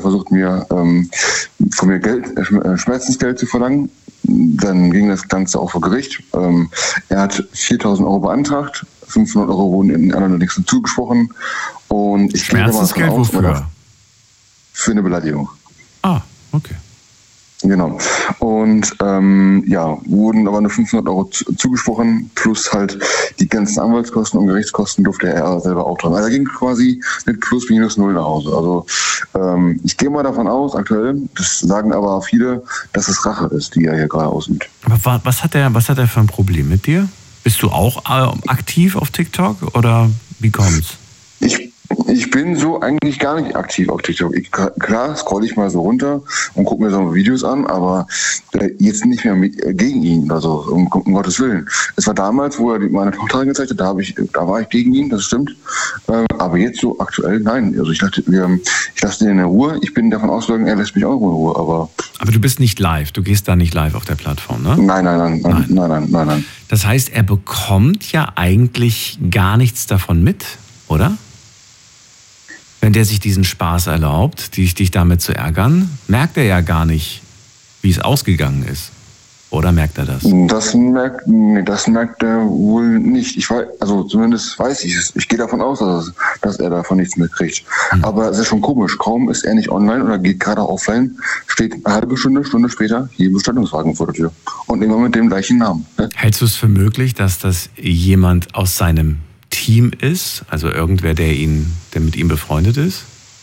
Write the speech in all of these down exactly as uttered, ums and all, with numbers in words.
versucht, mir ähm, von mir Geld, äh, Schmerzensgeld zu verlangen. Dann ging das Ganze auch vor Gericht. Ähm, er hat viertausend Euro beantragt, fünfhundert Euro wurden in anderen nichts zugesprochen. Und ich gehe davon aus, wofür? Für eine Beleidigung. Ah, okay. Genau. Und ähm, ja, wurden aber nur fünfhundert Euro zu, zugesprochen, plus halt die ganzen Anwaltskosten und Gerichtskosten durfte er selber auch dran. Also er ging quasi mit plus minus null nach Hause. Also ähm, ich gehe mal davon aus, aktuell, das sagen aber viele, dass es Rache ist, die er hier gerade ausübt. Aber was hat er, was hat er für ein Problem mit dir? Bist du auch äh, aktiv auf TikTok oder wie kommt's? Ich Ich bin so eigentlich gar nicht aktiv auf TikTok. Ich, klar scroll ich mal so runter und gucke mir so Videos an, aber äh, jetzt nicht mehr mit, äh, gegen ihn oder so, um, um Gottes Willen. Es war damals, wo er die, meine Tochter gezeigt hat, da, hab ich, da war ich gegen ihn, das stimmt. Ähm, aber jetzt so aktuell, nein. Also ich dachte, wir, ich lasse ihn in Ruhe. Ich bin davon ausgegangen, er lässt mich auch in Ruhe. Aber, aber du bist nicht live, du gehst da nicht live auf der Plattform, ne? Nein, nein, nein, nein, nein, nein, nein, nein. Das heißt, er bekommt ja eigentlich gar nichts davon mit, oder? Wenn der sich diesen Spaß erlaubt, dich, dich damit zu ärgern, merkt er ja gar nicht, wie es ausgegangen ist. Oder merkt er das? Das merkt, nee, das merkt er wohl nicht. Ich weiß, also zumindest weiß ich es. Ich gehe davon aus, dass, dass er davon nichts mitkriegt. Hm. Aber es ist schon komisch. Kaum ist er nicht online oder geht gerade offline, steht eine halbe Stunde, Stunde später hier Bestattungswagen vor der Tür. Und immer mit dem gleichen Namen. Hältst du es für möglich, dass das jemand aus seinem Team ist? Also irgendwer, der ihn, der mit ihm befreundet ist?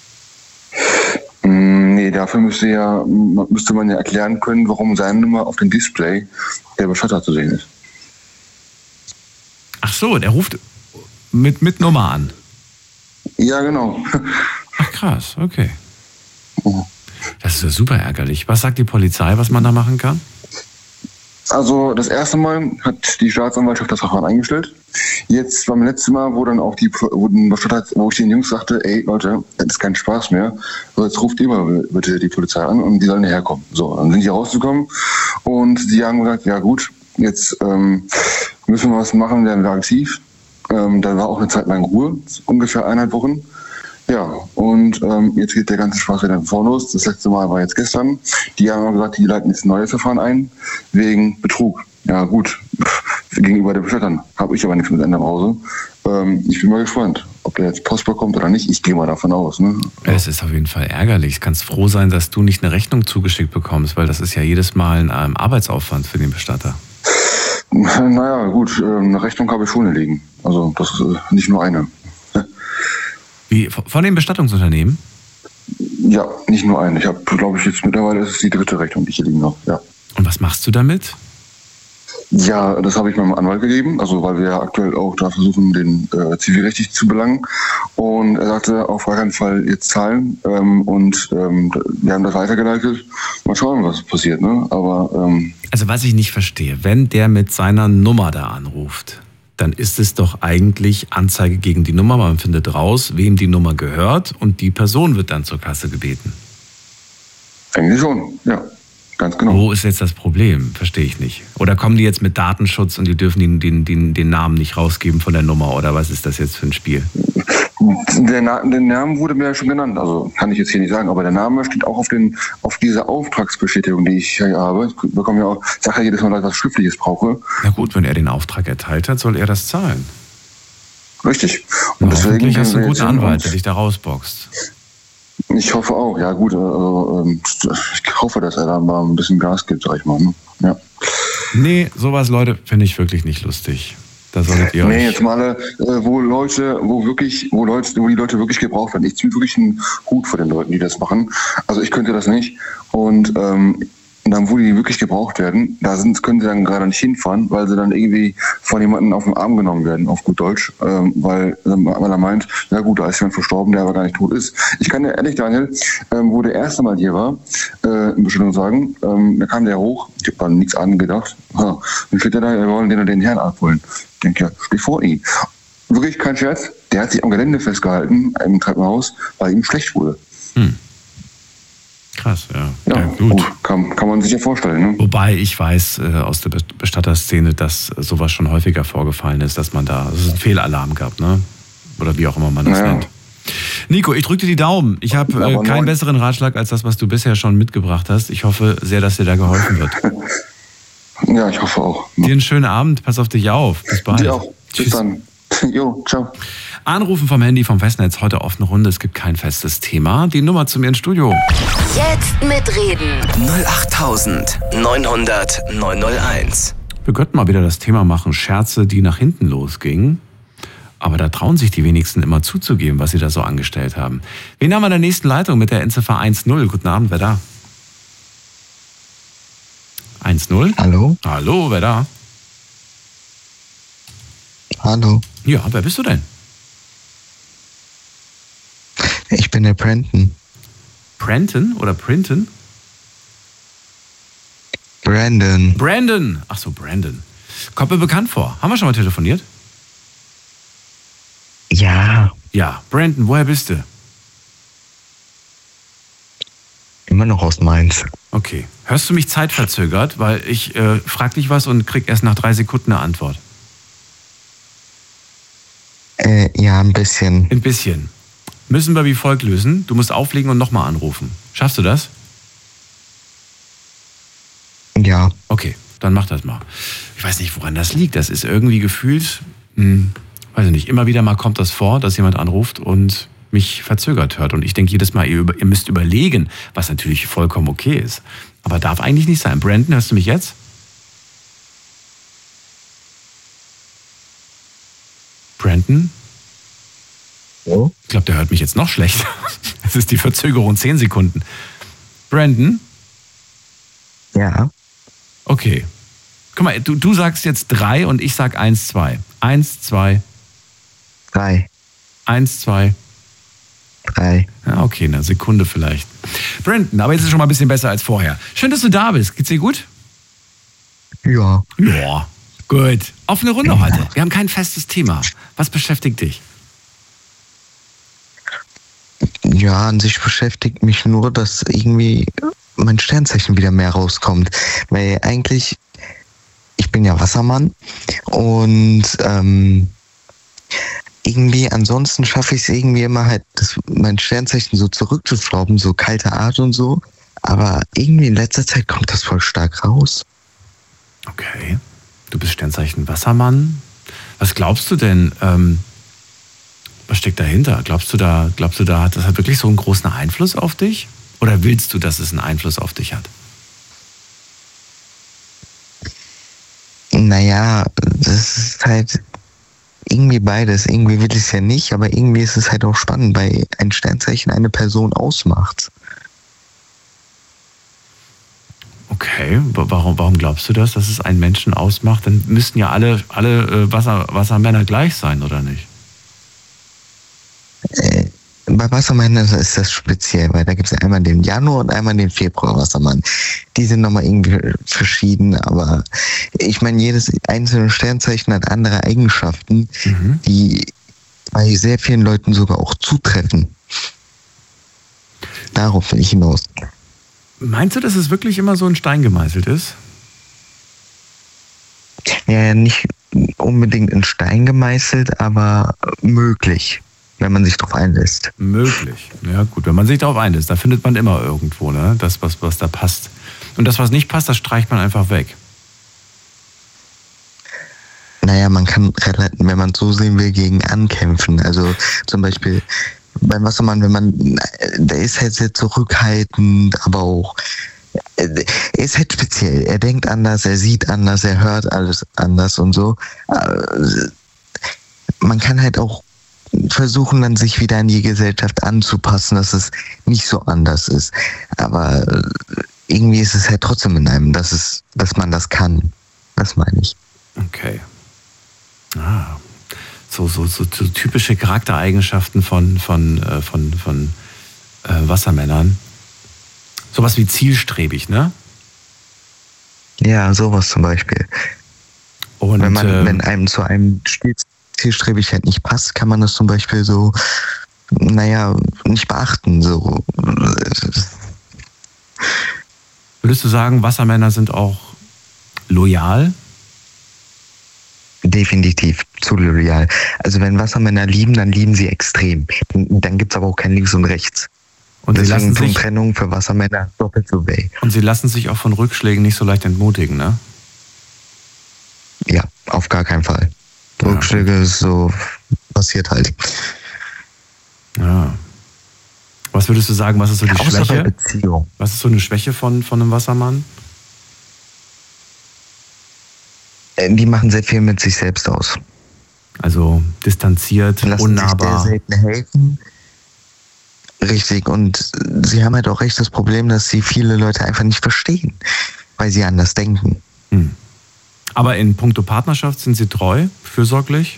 Nee, dafür müsste ja, müsste man ja erklären können, warum seine Nummer auf dem Display der Bestatter zu sehen ist. Ach so, der ruft mit, mit Nummer an? Ja, genau. Ach krass, okay. Das ist ja super ärgerlich. Was sagt die Polizei, was man da machen kann? Also das erste Mal hat die Staatsanwaltschaft das Verfahren eingestellt. Jetzt beim letzten Mal, wo dann auch die, wo, den Bestatter, wo ich den Jungs sagte, ey Leute, das ist kein Spaß mehr, so jetzt ruft ihr mal bitte die Polizei an und die sollen herkommen. So, dann sind die rausgekommen und die haben gesagt, ja gut, jetzt ähm, müssen wir was machen, werden wir aktiv. Ähm, dann war auch eine Zeit lang Ruhe, ungefähr eineinhalb Wochen. Ja, und ähm, jetzt geht der ganze Spaß wieder vorne los. Das letzte Mal war jetzt gestern. Die haben gesagt, die leiten jetzt ein neues Verfahren ein, wegen Betrug. Ja gut, gegenüber den Bestattern habe ich aber nichts mit Ende im Hause. Ähm, ich bin mal gespannt, ob der jetzt Post bekommt oder nicht. Ich gehe mal davon aus. Ne? Es ist auf jeden Fall ärgerlich. Du kannst froh sein, dass du nicht eine Rechnung zugeschickt bekommst, weil das ist ja jedes Mal ein ähm, Arbeitsaufwand für den Bestatter. Naja, gut, äh, eine Rechnung habe ich schon liegen. Also das ist äh, nicht nur eine. Wie, von dem Bestattungsunternehmen? Ja, nicht nur eine. Ich habe, glaube ich, jetzt mittlerweile ist es die dritte Rechnung, die ich hier liegen habe. Ja. Und was machst du damit? Ja, das habe ich meinem Anwalt gegeben, also weil wir ja aktuell auch da versuchen, den äh, zivilrechtlich zu belangen. Und er sagte, auf gar keinen Fall jetzt zahlen. Ähm, und ähm, wir haben das weitergeleitet. Mal schauen, was passiert. Ne? Aber ähm, also was ich nicht verstehe, wenn der mit seiner Nummer da anruft, dann ist es doch eigentlich Anzeige gegen die Nummer. Man findet raus, wem die Nummer gehört und die Person wird dann zur Kasse gebeten. Eigentlich schon, ja. Ganz genau. Wo ist jetzt das Problem? Verstehe ich nicht. Oder kommen die jetzt mit Datenschutz und die dürfen den, den, den, den Namen nicht rausgeben von der Nummer? Oder was ist das jetzt für ein Spiel? Der, Na- der Name wurde mir ja schon genannt, also kann ich jetzt hier nicht sagen, aber der Name steht auch auf, den, auf dieser Auftragsbestätigung, die ich hier habe. Ich bekomme ja auch, ich sage ja jedes Mal, dass ich was Schriftliches brauche. Na gut, wenn er den Auftrag erteilt hat, soll er das zahlen. Richtig. Und, und deswegen hoffentlich hast du einen guten Anwalt, der dich da rausboxt. Ich hoffe auch, ja gut. Also, ich hoffe, dass er da mal ein bisschen Gas gibt, sag ich mal. Ne? Ja. Nee, sowas, Leute, finde ich wirklich nicht lustig. Da solltet ihr nee, euch jetzt mal, wo Leute, wo wirklich, wo Leute, wo die Leute wirklich gebraucht werden. Ich ziehe wirklich einen Hut vor den Leuten, die das machen. Also ich könnte das nicht. Und ähm, dann, wo die wirklich gebraucht werden, da sind, können sie dann gerade nicht hinfahren, weil sie dann irgendwie von jemandem auf den Arm genommen werden, auf gut Deutsch, ähm, weil, ähm, weil er meint, na gut, da ist jemand verstorben, der aber gar nicht tot ist. Ich kann dir ehrlich, Daniel, ähm, wo der erste Mal hier war, äh, in Bestellung sagen, ähm, da kam der hoch, ich habe an nichts angedacht, ha, dann steht er da, wir wollen den, den Herrn abholen. Ich denke, ja, steh vor ihm. Wirklich kein Scherz, der hat sich am Gelände festgehalten, im Treppenhaus, weil ihm schlecht wurde. Hm. Krass, ja. Ja, ja gut. gut. Kann, kann man sich ja vorstellen. Ne? Wobei ich weiß äh, aus der Bestatterszene, dass sowas schon häufiger vorgefallen ist, dass man da, dass es einen Fehlalarm gab, ne? Oder wie auch immer man das naja. nennt. Nico, ich drücke dir die Daumen. Ich habe äh, keinen besseren Ratschlag als das, was du bisher schon mitgebracht hast. Ich hoffe sehr, dass dir da geholfen wird. Ja, ich hoffe auch. Dir einen schönen Abend. Pass auf dich auf. Bis bald. Dir auch. Bis dann. Jo, ciao. Anrufen vom Handy, vom Festnetz. Heute offene Runde. Es gibt kein festes Thema. Die Nummer zu mir ins Studio. Jetzt mitreden. null acht neun null null neun null eins. Wir könnten mal wieder das Thema machen. Scherze, die nach hinten losgingen. Aber da trauen sich die wenigsten immer zuzugeben, was sie da so angestellt haben. Wen haben wir in der nächsten Leitung mit der Endziffer eins null? Guten Abend, wer da? eins null? Hallo? Hallo, wer da? Hallo? Ja, wer bist du denn? Ich bin der Brenton. Brenton oder Printon? Brandon. Brandon. Ach so, Brandon. Kommt mir bekannt vor. Haben wir schon mal telefoniert? Ja. Ja, Brandon, woher bist du? Immer noch aus Mainz. Okay. Hörst du mich zeitverzögert? Weil ich äh, frag dich was und krieg erst nach drei Sekunden eine Antwort. Äh, ja, ein bisschen. Ein bisschen. Müssen wir wie folgt lösen. Du musst auflegen und nochmal anrufen. Schaffst du das? Ja. Okay, dann mach das mal. Ich weiß nicht, woran das liegt. Das ist irgendwie gefühlt, hm, weiß ich nicht, immer wieder mal kommt das vor, dass jemand anruft und mich verzögert hört. Und ich denke jedes Mal, ihr, über, ihr müsst überlegen, was natürlich vollkommen okay ist. Aber darf eigentlich nicht sein. Brandon, hörst du mich jetzt? Brandon? Oh? Ich glaube, der hört mich jetzt noch schlechter. Es ist die Verzögerung zehn Sekunden. Brandon? Ja. Okay. Guck mal, du, du sagst jetzt drei und ich sag eins, zwei. Eins, zwei. Drei. Eins, zwei. Drei. Ja, okay, eine Sekunde vielleicht. Brandon, aber jetzt ist es schon mal ein bisschen besser als vorher. Schön, dass du da bist. Geht's dir gut? Ja. Ja. Gut. Offene Runde heute. Wir haben kein festes Thema. Was beschäftigt dich? Ja, an sich beschäftigt mich nur, dass irgendwie mein Sternzeichen wieder mehr rauskommt. Weil eigentlich, ich bin ja Wassermann und ähm, irgendwie ansonsten schaffe ich es irgendwie immer halt, das, mein Sternzeichen so zurückzuschrauben, so kalte Art und so. Aber irgendwie in letzter Zeit kommt das voll stark raus. Okay. Du bist Sternzeichen Wassermann. Was glaubst du denn, ähm, was steckt dahinter? Glaubst du da, glaubst du da, hat das hat wirklich so einen großen Einfluss auf dich? Oder willst du, dass es einen Einfluss auf dich hat? Naja, das ist halt irgendwie beides. Irgendwie will ich es ja nicht, aber irgendwie ist es halt auch spannend, weil ein Sternzeichen eine Person ausmacht. Okay, warum, warum glaubst du das, dass es einen Menschen ausmacht? Dann müssten ja alle, alle Wasser, Wassermänner gleich sein, oder nicht? Äh, bei Wassermännern ist das speziell, weil da gibt es ja einmal den Januar und einmal den Februar Wassermann. Die sind nochmal irgendwie verschieden, aber ich meine, jedes einzelne Sternzeichen hat andere Eigenschaften, mhm. die bei sehr vielen Leuten sogar auch zutreffen. Darauf will ich hinaus. Meinst du, dass es wirklich immer so in Stein gemeißelt ist? Ja, nicht unbedingt in Stein gemeißelt, aber möglich, wenn man sich darauf einlässt. Möglich. Ja gut, wenn man sich darauf einlässt, da findet man immer irgendwo, ne, das, was, was da passt. Und das, was nicht passt, das streicht man einfach weg. Naja, man kann, wenn man es so sehen will, gegen ankämpfen. Also zum Beispiel beim Wassermann, wenn man, der ist halt sehr zurückhaltend, aber auch, er ist halt speziell. Er denkt anders, er sieht anders, er hört alles anders und so. Man kann halt auch versuchen, dann sich wieder an die Gesellschaft anzupassen, dass es nicht so anders ist. Aber irgendwie ist es halt trotzdem in einem, dass es, dass man das kann. Das meine ich. Okay. Ah. So, so, so, so typische Charaktereigenschaften von, von, äh, von, von äh, Wassermännern. Sowas wie zielstrebig, ne? Ja, sowas zum Beispiel. Und wenn man, äh, wenn einem zu einem Zielstrebigkeit nicht passt, kann man das zum Beispiel so, naja, nicht beachten. So. Würdest du sagen, Wassermänner sind auch loyal? Definitiv, zu zu loyal. Also wenn Wassermänner lieben, dann lieben sie extrem. Dann gibt's aber auch kein Links und Rechts. Und sie lassen Deswegen tun sich, Trennungen für Wassermänner doppelt so weh. und sie lassen sich auch von Rückschlägen nicht so leicht entmutigen, ne? Ja, auf gar keinen Fall. Ja. Rückschläge ist so, passiert halt. Ja. Was würdest du sagen, was ist so die Außer bei Schwäche? Beziehung. Was ist so eine Schwäche von, von einem Wassermann? Äh, Die machen sehr viel mit sich selbst aus. Also distanziert, Lassen unnahbar. sich sehr selten helfen. Richtig, und sie haben halt auch echt das Problem, dass sie viele Leute einfach nicht verstehen, weil sie anders denken. Hm. Aber in puncto Partnerschaft sind sie treu, fürsorglich?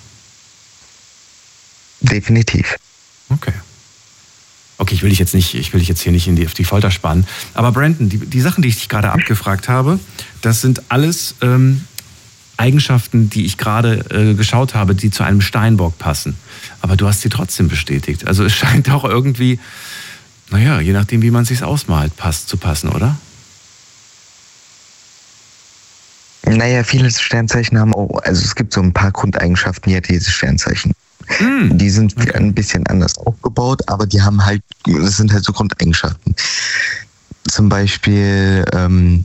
Definitiv. Okay. Okay, ich will dich jetzt nicht, ich will dich jetzt hier nicht in die, auf die Folter spannen. Aber Brandon, die, die Sachen, die ich dich gerade abgefragt habe, das sind alles ähm, Eigenschaften, die ich gerade äh, geschaut habe, die zu einem Steinbock passen. Aber du hast sie trotzdem bestätigt. Also es scheint auch irgendwie, naja, je nachdem, wie man es sich ausmalt, passt zu passen, oder? Naja, viele Sternzeichen haben auch, also es gibt so ein paar Grundeigenschaften, die hat dieses Sternzeichen. Hm. Die sind Okay. ein bisschen anders aufgebaut, aber die haben halt, das sind halt so Grundeigenschaften. Zum Beispiel, ähm,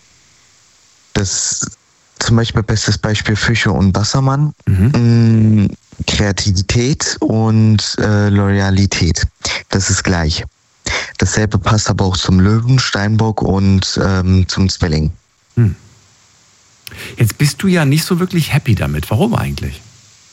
das, zum Beispiel bestes Beispiel Fische und Wassermann, Mhm. mh, Kreativität und äh, Loyalität. Das ist gleich. Dasselbe passt aber auch zum Löwen, Steinbock und ähm, zum Zwilling. Hm. Jetzt bist du ja nicht so wirklich happy damit. Warum eigentlich?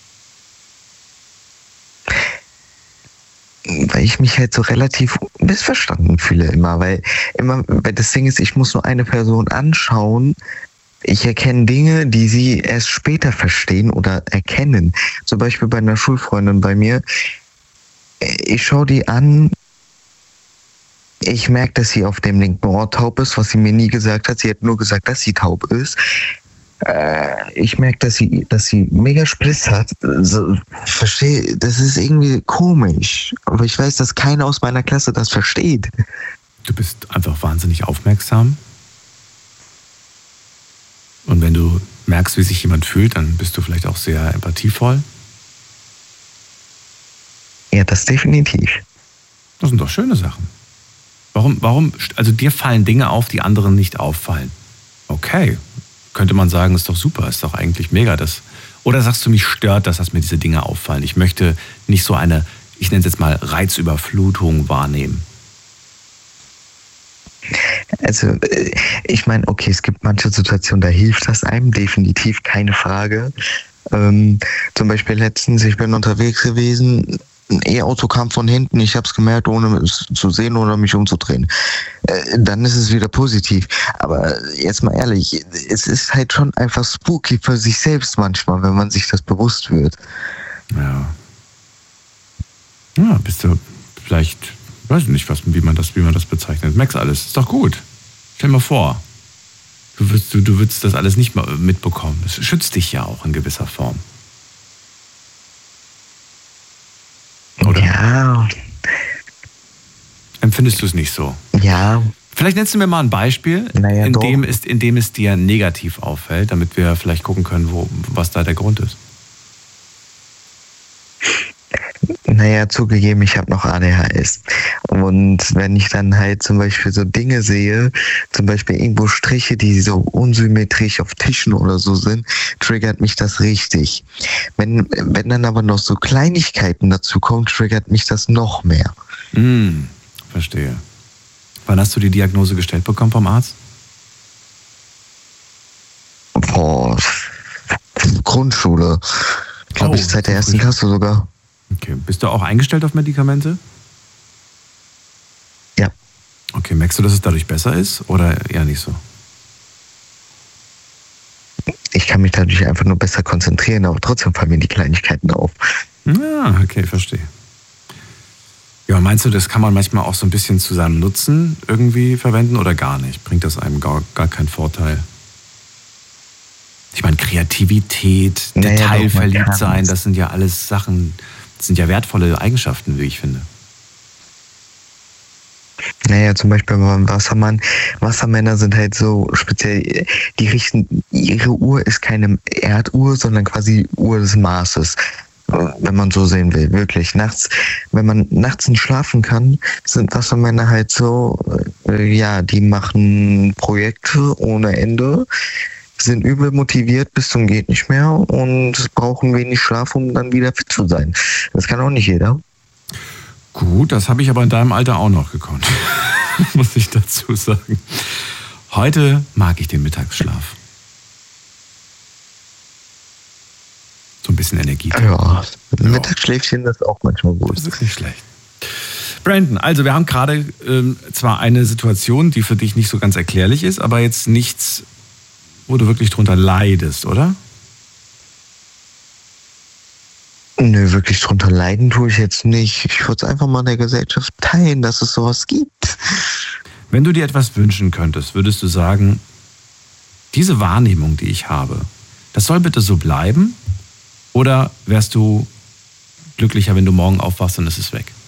Weil ich mich halt so relativ missverstanden fühle immer, weil immer, weil das Ding ist, ich muss nur eine Person anschauen, ich erkenne Dinge, die sie erst später verstehen oder erkennen. Zum Beispiel bei einer Schulfreundin bei mir, ich schaue die an, ich merke, dass sie auf dem linken Ohr taub ist, was sie mir nie gesagt hat, sie hat nur gesagt, dass sie taub ist. Ich merke, dass sie, dass sie mega Spliss hat. So, verstehe, das ist irgendwie komisch. Aber ich weiß, dass keiner aus meiner Klasse das versteht. Du bist einfach wahnsinnig aufmerksam. Und wenn du merkst, wie sich jemand fühlt, dann bist du vielleicht auch sehr empathievoll. Ja, das definitiv. Das sind doch schöne Sachen. Warum, warum, also dir fallen Dinge auf, die anderen nicht auffallen. Okay, könnte man sagen, ist doch super, ist doch eigentlich mega. Das. Oder sagst du, mich stört das, dass mir diese Dinge auffallen? Ich möchte nicht so eine, ich nenne es jetzt mal Reizüberflutung wahrnehmen. Also, ich meine, okay, es gibt manche Situationen, da hilft das einem, definitiv, keine Frage. Ähm, zum Beispiel letztens, ich bin unterwegs gewesen, ein E-Auto kam von hinten, ich habe es gemerkt, ohne es zu sehen oder mich umzudrehen. Äh, dann ist es wieder positiv. Aber jetzt mal ehrlich, es ist halt schon einfach spooky für sich selbst manchmal, wenn man sich das bewusst wird. Ja. Ja, bist du vielleicht, weiß ich nicht, was, wie man das, wie man das bezeichnet. Merkst alles, ist doch gut. Stell dir mal vor, du würdest, du, du würdest das alles nicht mal mitbekommen. Es schützt dich ja auch in gewisser Form. Oder? Ja, Empfindest du es nicht so? ja, Vielleicht nennst du mir mal ein Beispiel, Naja, in, doch. dem es, in dem es dir negativ auffällt, damit wir vielleicht gucken können, wo, was da der Grund ist. naja, zugegeben, ich habe noch A D H S. Und wenn ich dann halt zum Beispiel so Dinge sehe, zum Beispiel irgendwo Striche, die so unsymmetrisch auf Tischen oder so sind, triggert mich das richtig. Wenn, wenn dann aber noch so Kleinigkeiten dazu kommen, triggert mich das noch mehr. Hm, verstehe. Wann hast du die Diagnose gestellt bekommen vom Arzt? Boah, Grundschule. Glaube Oh, ich, seit der ersten Grundschule. Klasse sogar. Okay. Bist du auch eingestellt auf Medikamente? Ja. Okay, merkst du, dass es dadurch besser ist oder eher nicht so? Ich kann mich dadurch einfach nur besser konzentrieren, aber trotzdem fallen mir die Kleinigkeiten auf. Ja, okay, verstehe. Ja, meinst du, das kann man manchmal auch so ein bisschen zu seinem Nutzen irgendwie verwenden oder gar nicht? Bringt das einem gar, gar keinen Vorteil? Ich meine, Kreativität, Naja, doch, man Detailverliebt kann sein, es. das sind ja alles Sachen, das sind ja wertvolle Eigenschaften, wie ich finde. Naja, zum Beispiel beim Wassermann. Wassermänner sind halt so speziell, die richten, ihre Uhr ist keine Erduhr, sondern quasi Uhr des Marses. Wenn man so sehen will, wirklich. Nachts, wenn man nachts nicht schlafen kann, sind Wassermänner halt so, äh, ja, die machen Projekte ohne Ende, sind übel motiviert bis zum geht nicht mehr und brauchen wenig Schlaf, um dann wieder fit zu sein. Das kann auch nicht jeder. Gut, das habe ich aber in deinem Alter auch noch gekonnt, muss ich dazu sagen. Heute mag ich den Mittagsschlaf. So ein bisschen Energie. Ja, ja. Mittagsschläfchen ist auch manchmal gut. Das ist nicht schlecht. Brandon, also wir haben gerade ähm, zwar eine Situation, die für dich nicht so ganz erklärlich ist, aber jetzt nichts, wo du wirklich drunter leidest, oder? Nö, wirklich drunter leiden tue ich jetzt nicht. Ich würde es einfach mal in der Gesellschaft teilen, dass es sowas gibt. Wenn du dir etwas wünschen könntest, würdest du sagen, diese Wahrnehmung, die ich habe, das soll bitte so bleiben? Oder wärst du glücklicher, wenn du morgen aufwachst und es ist weg?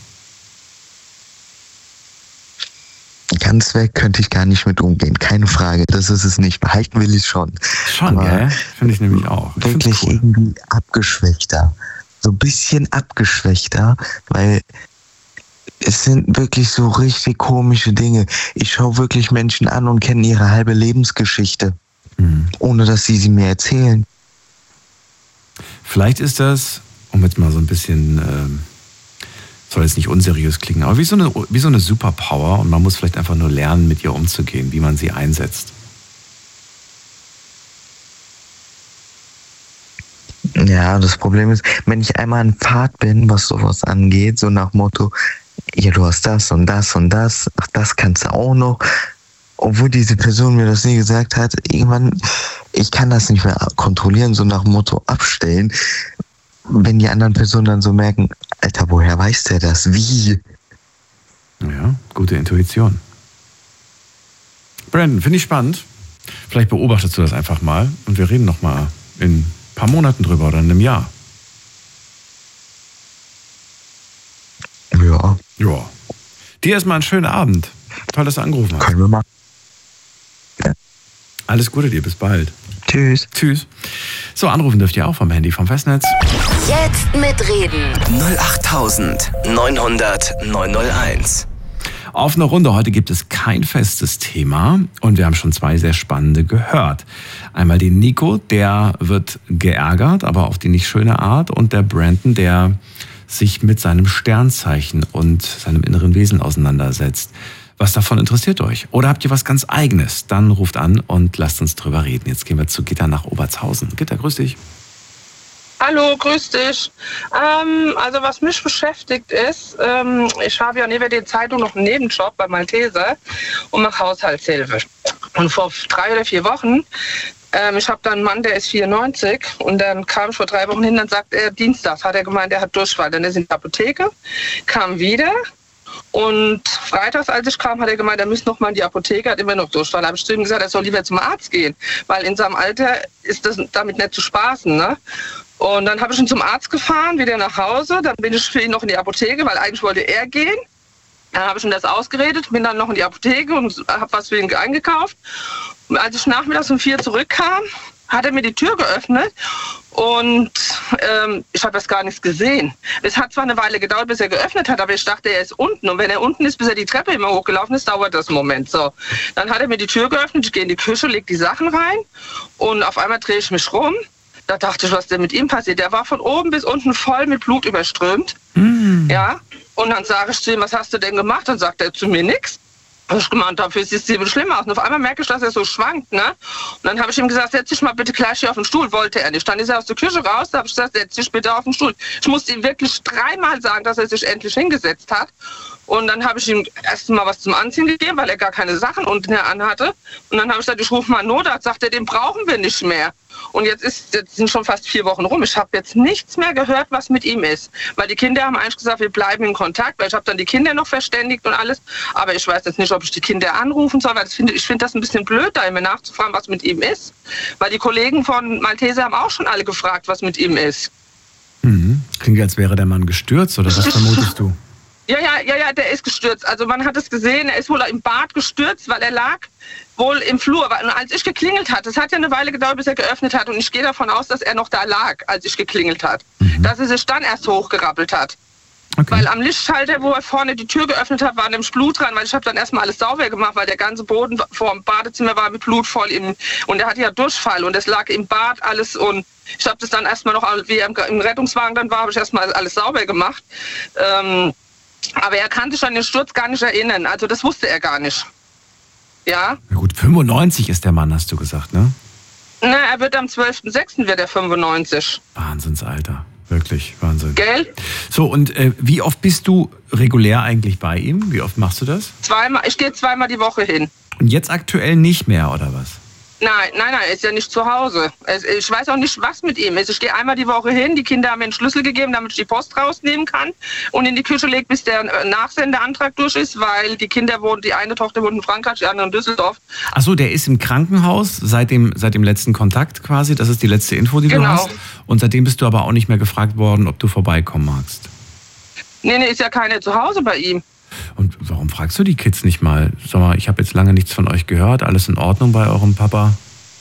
Ganz weg könnte ich gar nicht mit umgehen. Keine Frage, das ist es nicht. Behalten will ich schon. Schon, gell? Finde ich nämlich auch. Ich wirklich cool. Irgendwie abgeschwächter. So ein bisschen abgeschwächter, weil es sind wirklich so richtig komische Dinge. Ich schaue wirklich Menschen an und kenne ihre halbe Lebensgeschichte, mhm. ohne dass sie sie mir erzählen. Vielleicht ist das, um jetzt mal so ein bisschen, äh, soll jetzt nicht unseriös klingen, aber wie so eine, wie so eine Superpower und man muss vielleicht einfach nur lernen, mit ihr umzugehen, wie man sie einsetzt. Ja, das Problem ist, wenn ich einmal ein Pfad bin, was sowas angeht, so nach Motto, ja, du hast das und das und das, ach, das kannst du auch noch, obwohl diese Person mir das nie gesagt hat, irgendwann, ich kann das nicht mehr kontrollieren, so nach Motto abstellen, wenn die anderen Personen dann so merken, Alter, woher weiß der das? Wie? Ja, gute Intuition. Brandon, finde ich spannend. Vielleicht beobachtest du das einfach mal und wir reden noch mal in ein paar Monaten drüber oder in einem Jahr. Ja. Ja. Dir erstmal einen schönen Abend. Toll, dass du angerufen hast. Können wir machen. Ja. Alles Gute dir, bis bald. Tschüss. Tschüss. So, anrufen dürft ihr auch vom Handy, vom Festnetz. Jetzt mitreden. null acht neun null null neun null eins. Auf eine Runde. Heute gibt es kein festes Thema und wir haben schon zwei sehr spannende gehört. Einmal den Nico, der wird geärgert, aber auf die nicht schöne Art. Und der Brandon, der sich mit seinem Sternzeichen und seinem inneren Wesen auseinandersetzt. Was davon interessiert euch? Oder habt ihr was ganz Eigenes? Dann ruft an und lasst uns drüber reden. Jetzt gehen wir zu Gitta nach Obertshausen. Gitta, grüß dich. Hallo, grüß dich. Ähm, also was mich beschäftigt ist, ähm, ich habe ja neben der Zeitung noch einen Nebenjob bei Malteser und mache Haushaltshilfe. Und vor drei oder vier Wochen, ähm, ich habe da einen Mann, der ist vierundneunzig und dann kam ich vor drei Wochen hin, dann sagt er, Dienstags hat er gemeint, er hat Durchfall. Dann ist er in der Apotheke, kam wieder. Und freitags, als ich kam, hat er gemeint, er müsste noch mal in die Apotheke, hat immer noch Durchfall. Da habe ich zu ihm gesagt, er soll lieber zum Arzt gehen, weil in seinem Alter ist das damit nicht zu spaßen, ne? Und dann habe ich ihn zum Arzt gefahren, wieder nach Hause. Dann bin ich für ihn noch in die Apotheke, weil eigentlich wollte er gehen. Dann habe ich ihm das ausgeredet, bin dann noch in die Apotheke und habe was für ihn eingekauft. Und als ich nachmittags um vier zurückkam, hat er mir die Tür geöffnet und ähm, ich habe erst gar nichts gesehen. Es hat zwar eine Weile gedauert, bis er geöffnet hat, aber ich dachte, er ist unten. Und wenn er unten ist, bis er die Treppe immer hochgelaufen ist, dauert das einen Moment. So, dann hat er mir die Tür geöffnet, ich gehe in die Küche, lege die Sachen rein und auf einmal drehe ich mich rum. Da dachte ich, was denn mit ihm passiert. Der war von oben bis unten voll mit Blut überströmt. Mm. Ja, und dann sage ich zu ihm, was hast du denn gemacht? Dann sagt er zu mir nichts. Ich gemeint, dafür sieht es ziemlich schlimm aus. Und auf einmal merke ich, dass er so schwankt, ne? Und dann habe ich ihm gesagt, setz dich mal bitte gleich hier auf den Stuhl. Wollte er nicht. Dann ist er aus der Küche raus, da habe ich gesagt, setz dich bitte auf den Stuhl. Ich musste ihm wirklich dreimal sagen, dass er sich endlich hingesetzt hat. Und dann habe ich ihm erst mal was zum Anziehen gegeben, weil er gar keine Sachen unten anhatte. Und dann habe ich gesagt, ich rufe mal einen Notarzt. Sagt er, den brauchen wir nicht mehr. Und jetzt, ist, jetzt sind schon fast vier Wochen rum. Ich habe jetzt nichts mehr gehört, was mit ihm ist. Weil die Kinder haben eigentlich gesagt, wir bleiben in Kontakt. Weil ich habe dann die Kinder noch verständigt und alles. Aber ich weiß jetzt nicht, ob ich die Kinder anrufen soll. Weil das find, ich finde das ein bisschen blöd, da immer nachzufragen, was mit ihm ist. Weil die Kollegen von Malteser haben auch schon alle gefragt, was mit ihm ist. Mhm. Klingt, als wäre der Mann gestürzt, oder was vermutest du? Ja, ja, ja, ja, der ist gestürzt. Also man hat es gesehen, er ist wohl im Bad gestürzt, weil er lag wohl im Flur. Und als ich geklingelt hatte, es hat ja eine Weile gedauert, bis er geöffnet hat. Und ich gehe davon aus, dass er noch da lag, als ich geklingelt hat. Mhm. Dass er sich dann erst hochgerappelt hat. Okay. Weil am Lichtschalter, wo er vorne die Tür geöffnet hat, war nämlich Blut dran, weil ich habe dann erstmal alles sauber gemacht, weil der ganze Boden vor dem Badezimmer war mit Blut voll. Im, und er hatte ja Durchfall und es lag im Bad alles. Und ich habe das dann erstmal noch, wie er im Rettungswagen dann war, habe ich erstmal alles sauber gemacht. Ähm, aber er kann sich an den Sturz gar nicht erinnern. Also das wusste er gar nicht. Ja? Na gut, fünfundneunzig ist der Mann, hast du gesagt, ne? Na, er wird am zwölften sechsten wird er fünfundneunzig. Wahnsinnsalter. Wirklich, Wahnsinn. Gell? So, und äh, wie oft bist du regulär eigentlich bei ihm? Wie oft machst du das? Zweimal, ich gehe zweimal die Woche hin. Und jetzt aktuell nicht mehr, oder was? Nein, nein, nein, er ist ja nicht zu Hause. Ich weiß auch nicht, was mit ihm ist. Ich gehe einmal die Woche hin, die Kinder haben mir einen Schlüssel gegeben, damit ich die Post rausnehmen kann und in die Küche lege, bis der Nachsendeantrag durch ist, weil die Kinder wohnen, die eine Tochter wohnt in Frankreich, die andere in Düsseldorf. Ach so, der ist im Krankenhaus seit dem, seit dem letzten Kontakt quasi, das ist die letzte Info, die genau. du hast. Und seitdem bist du aber auch nicht mehr gefragt worden, ob du vorbeikommen magst. Nee, nee, ist ja keiner zu Hause bei ihm. Und warum fragst du die Kids nicht mal? Sag mal, ich habe jetzt lange nichts von euch gehört. Alles in Ordnung bei eurem Papa?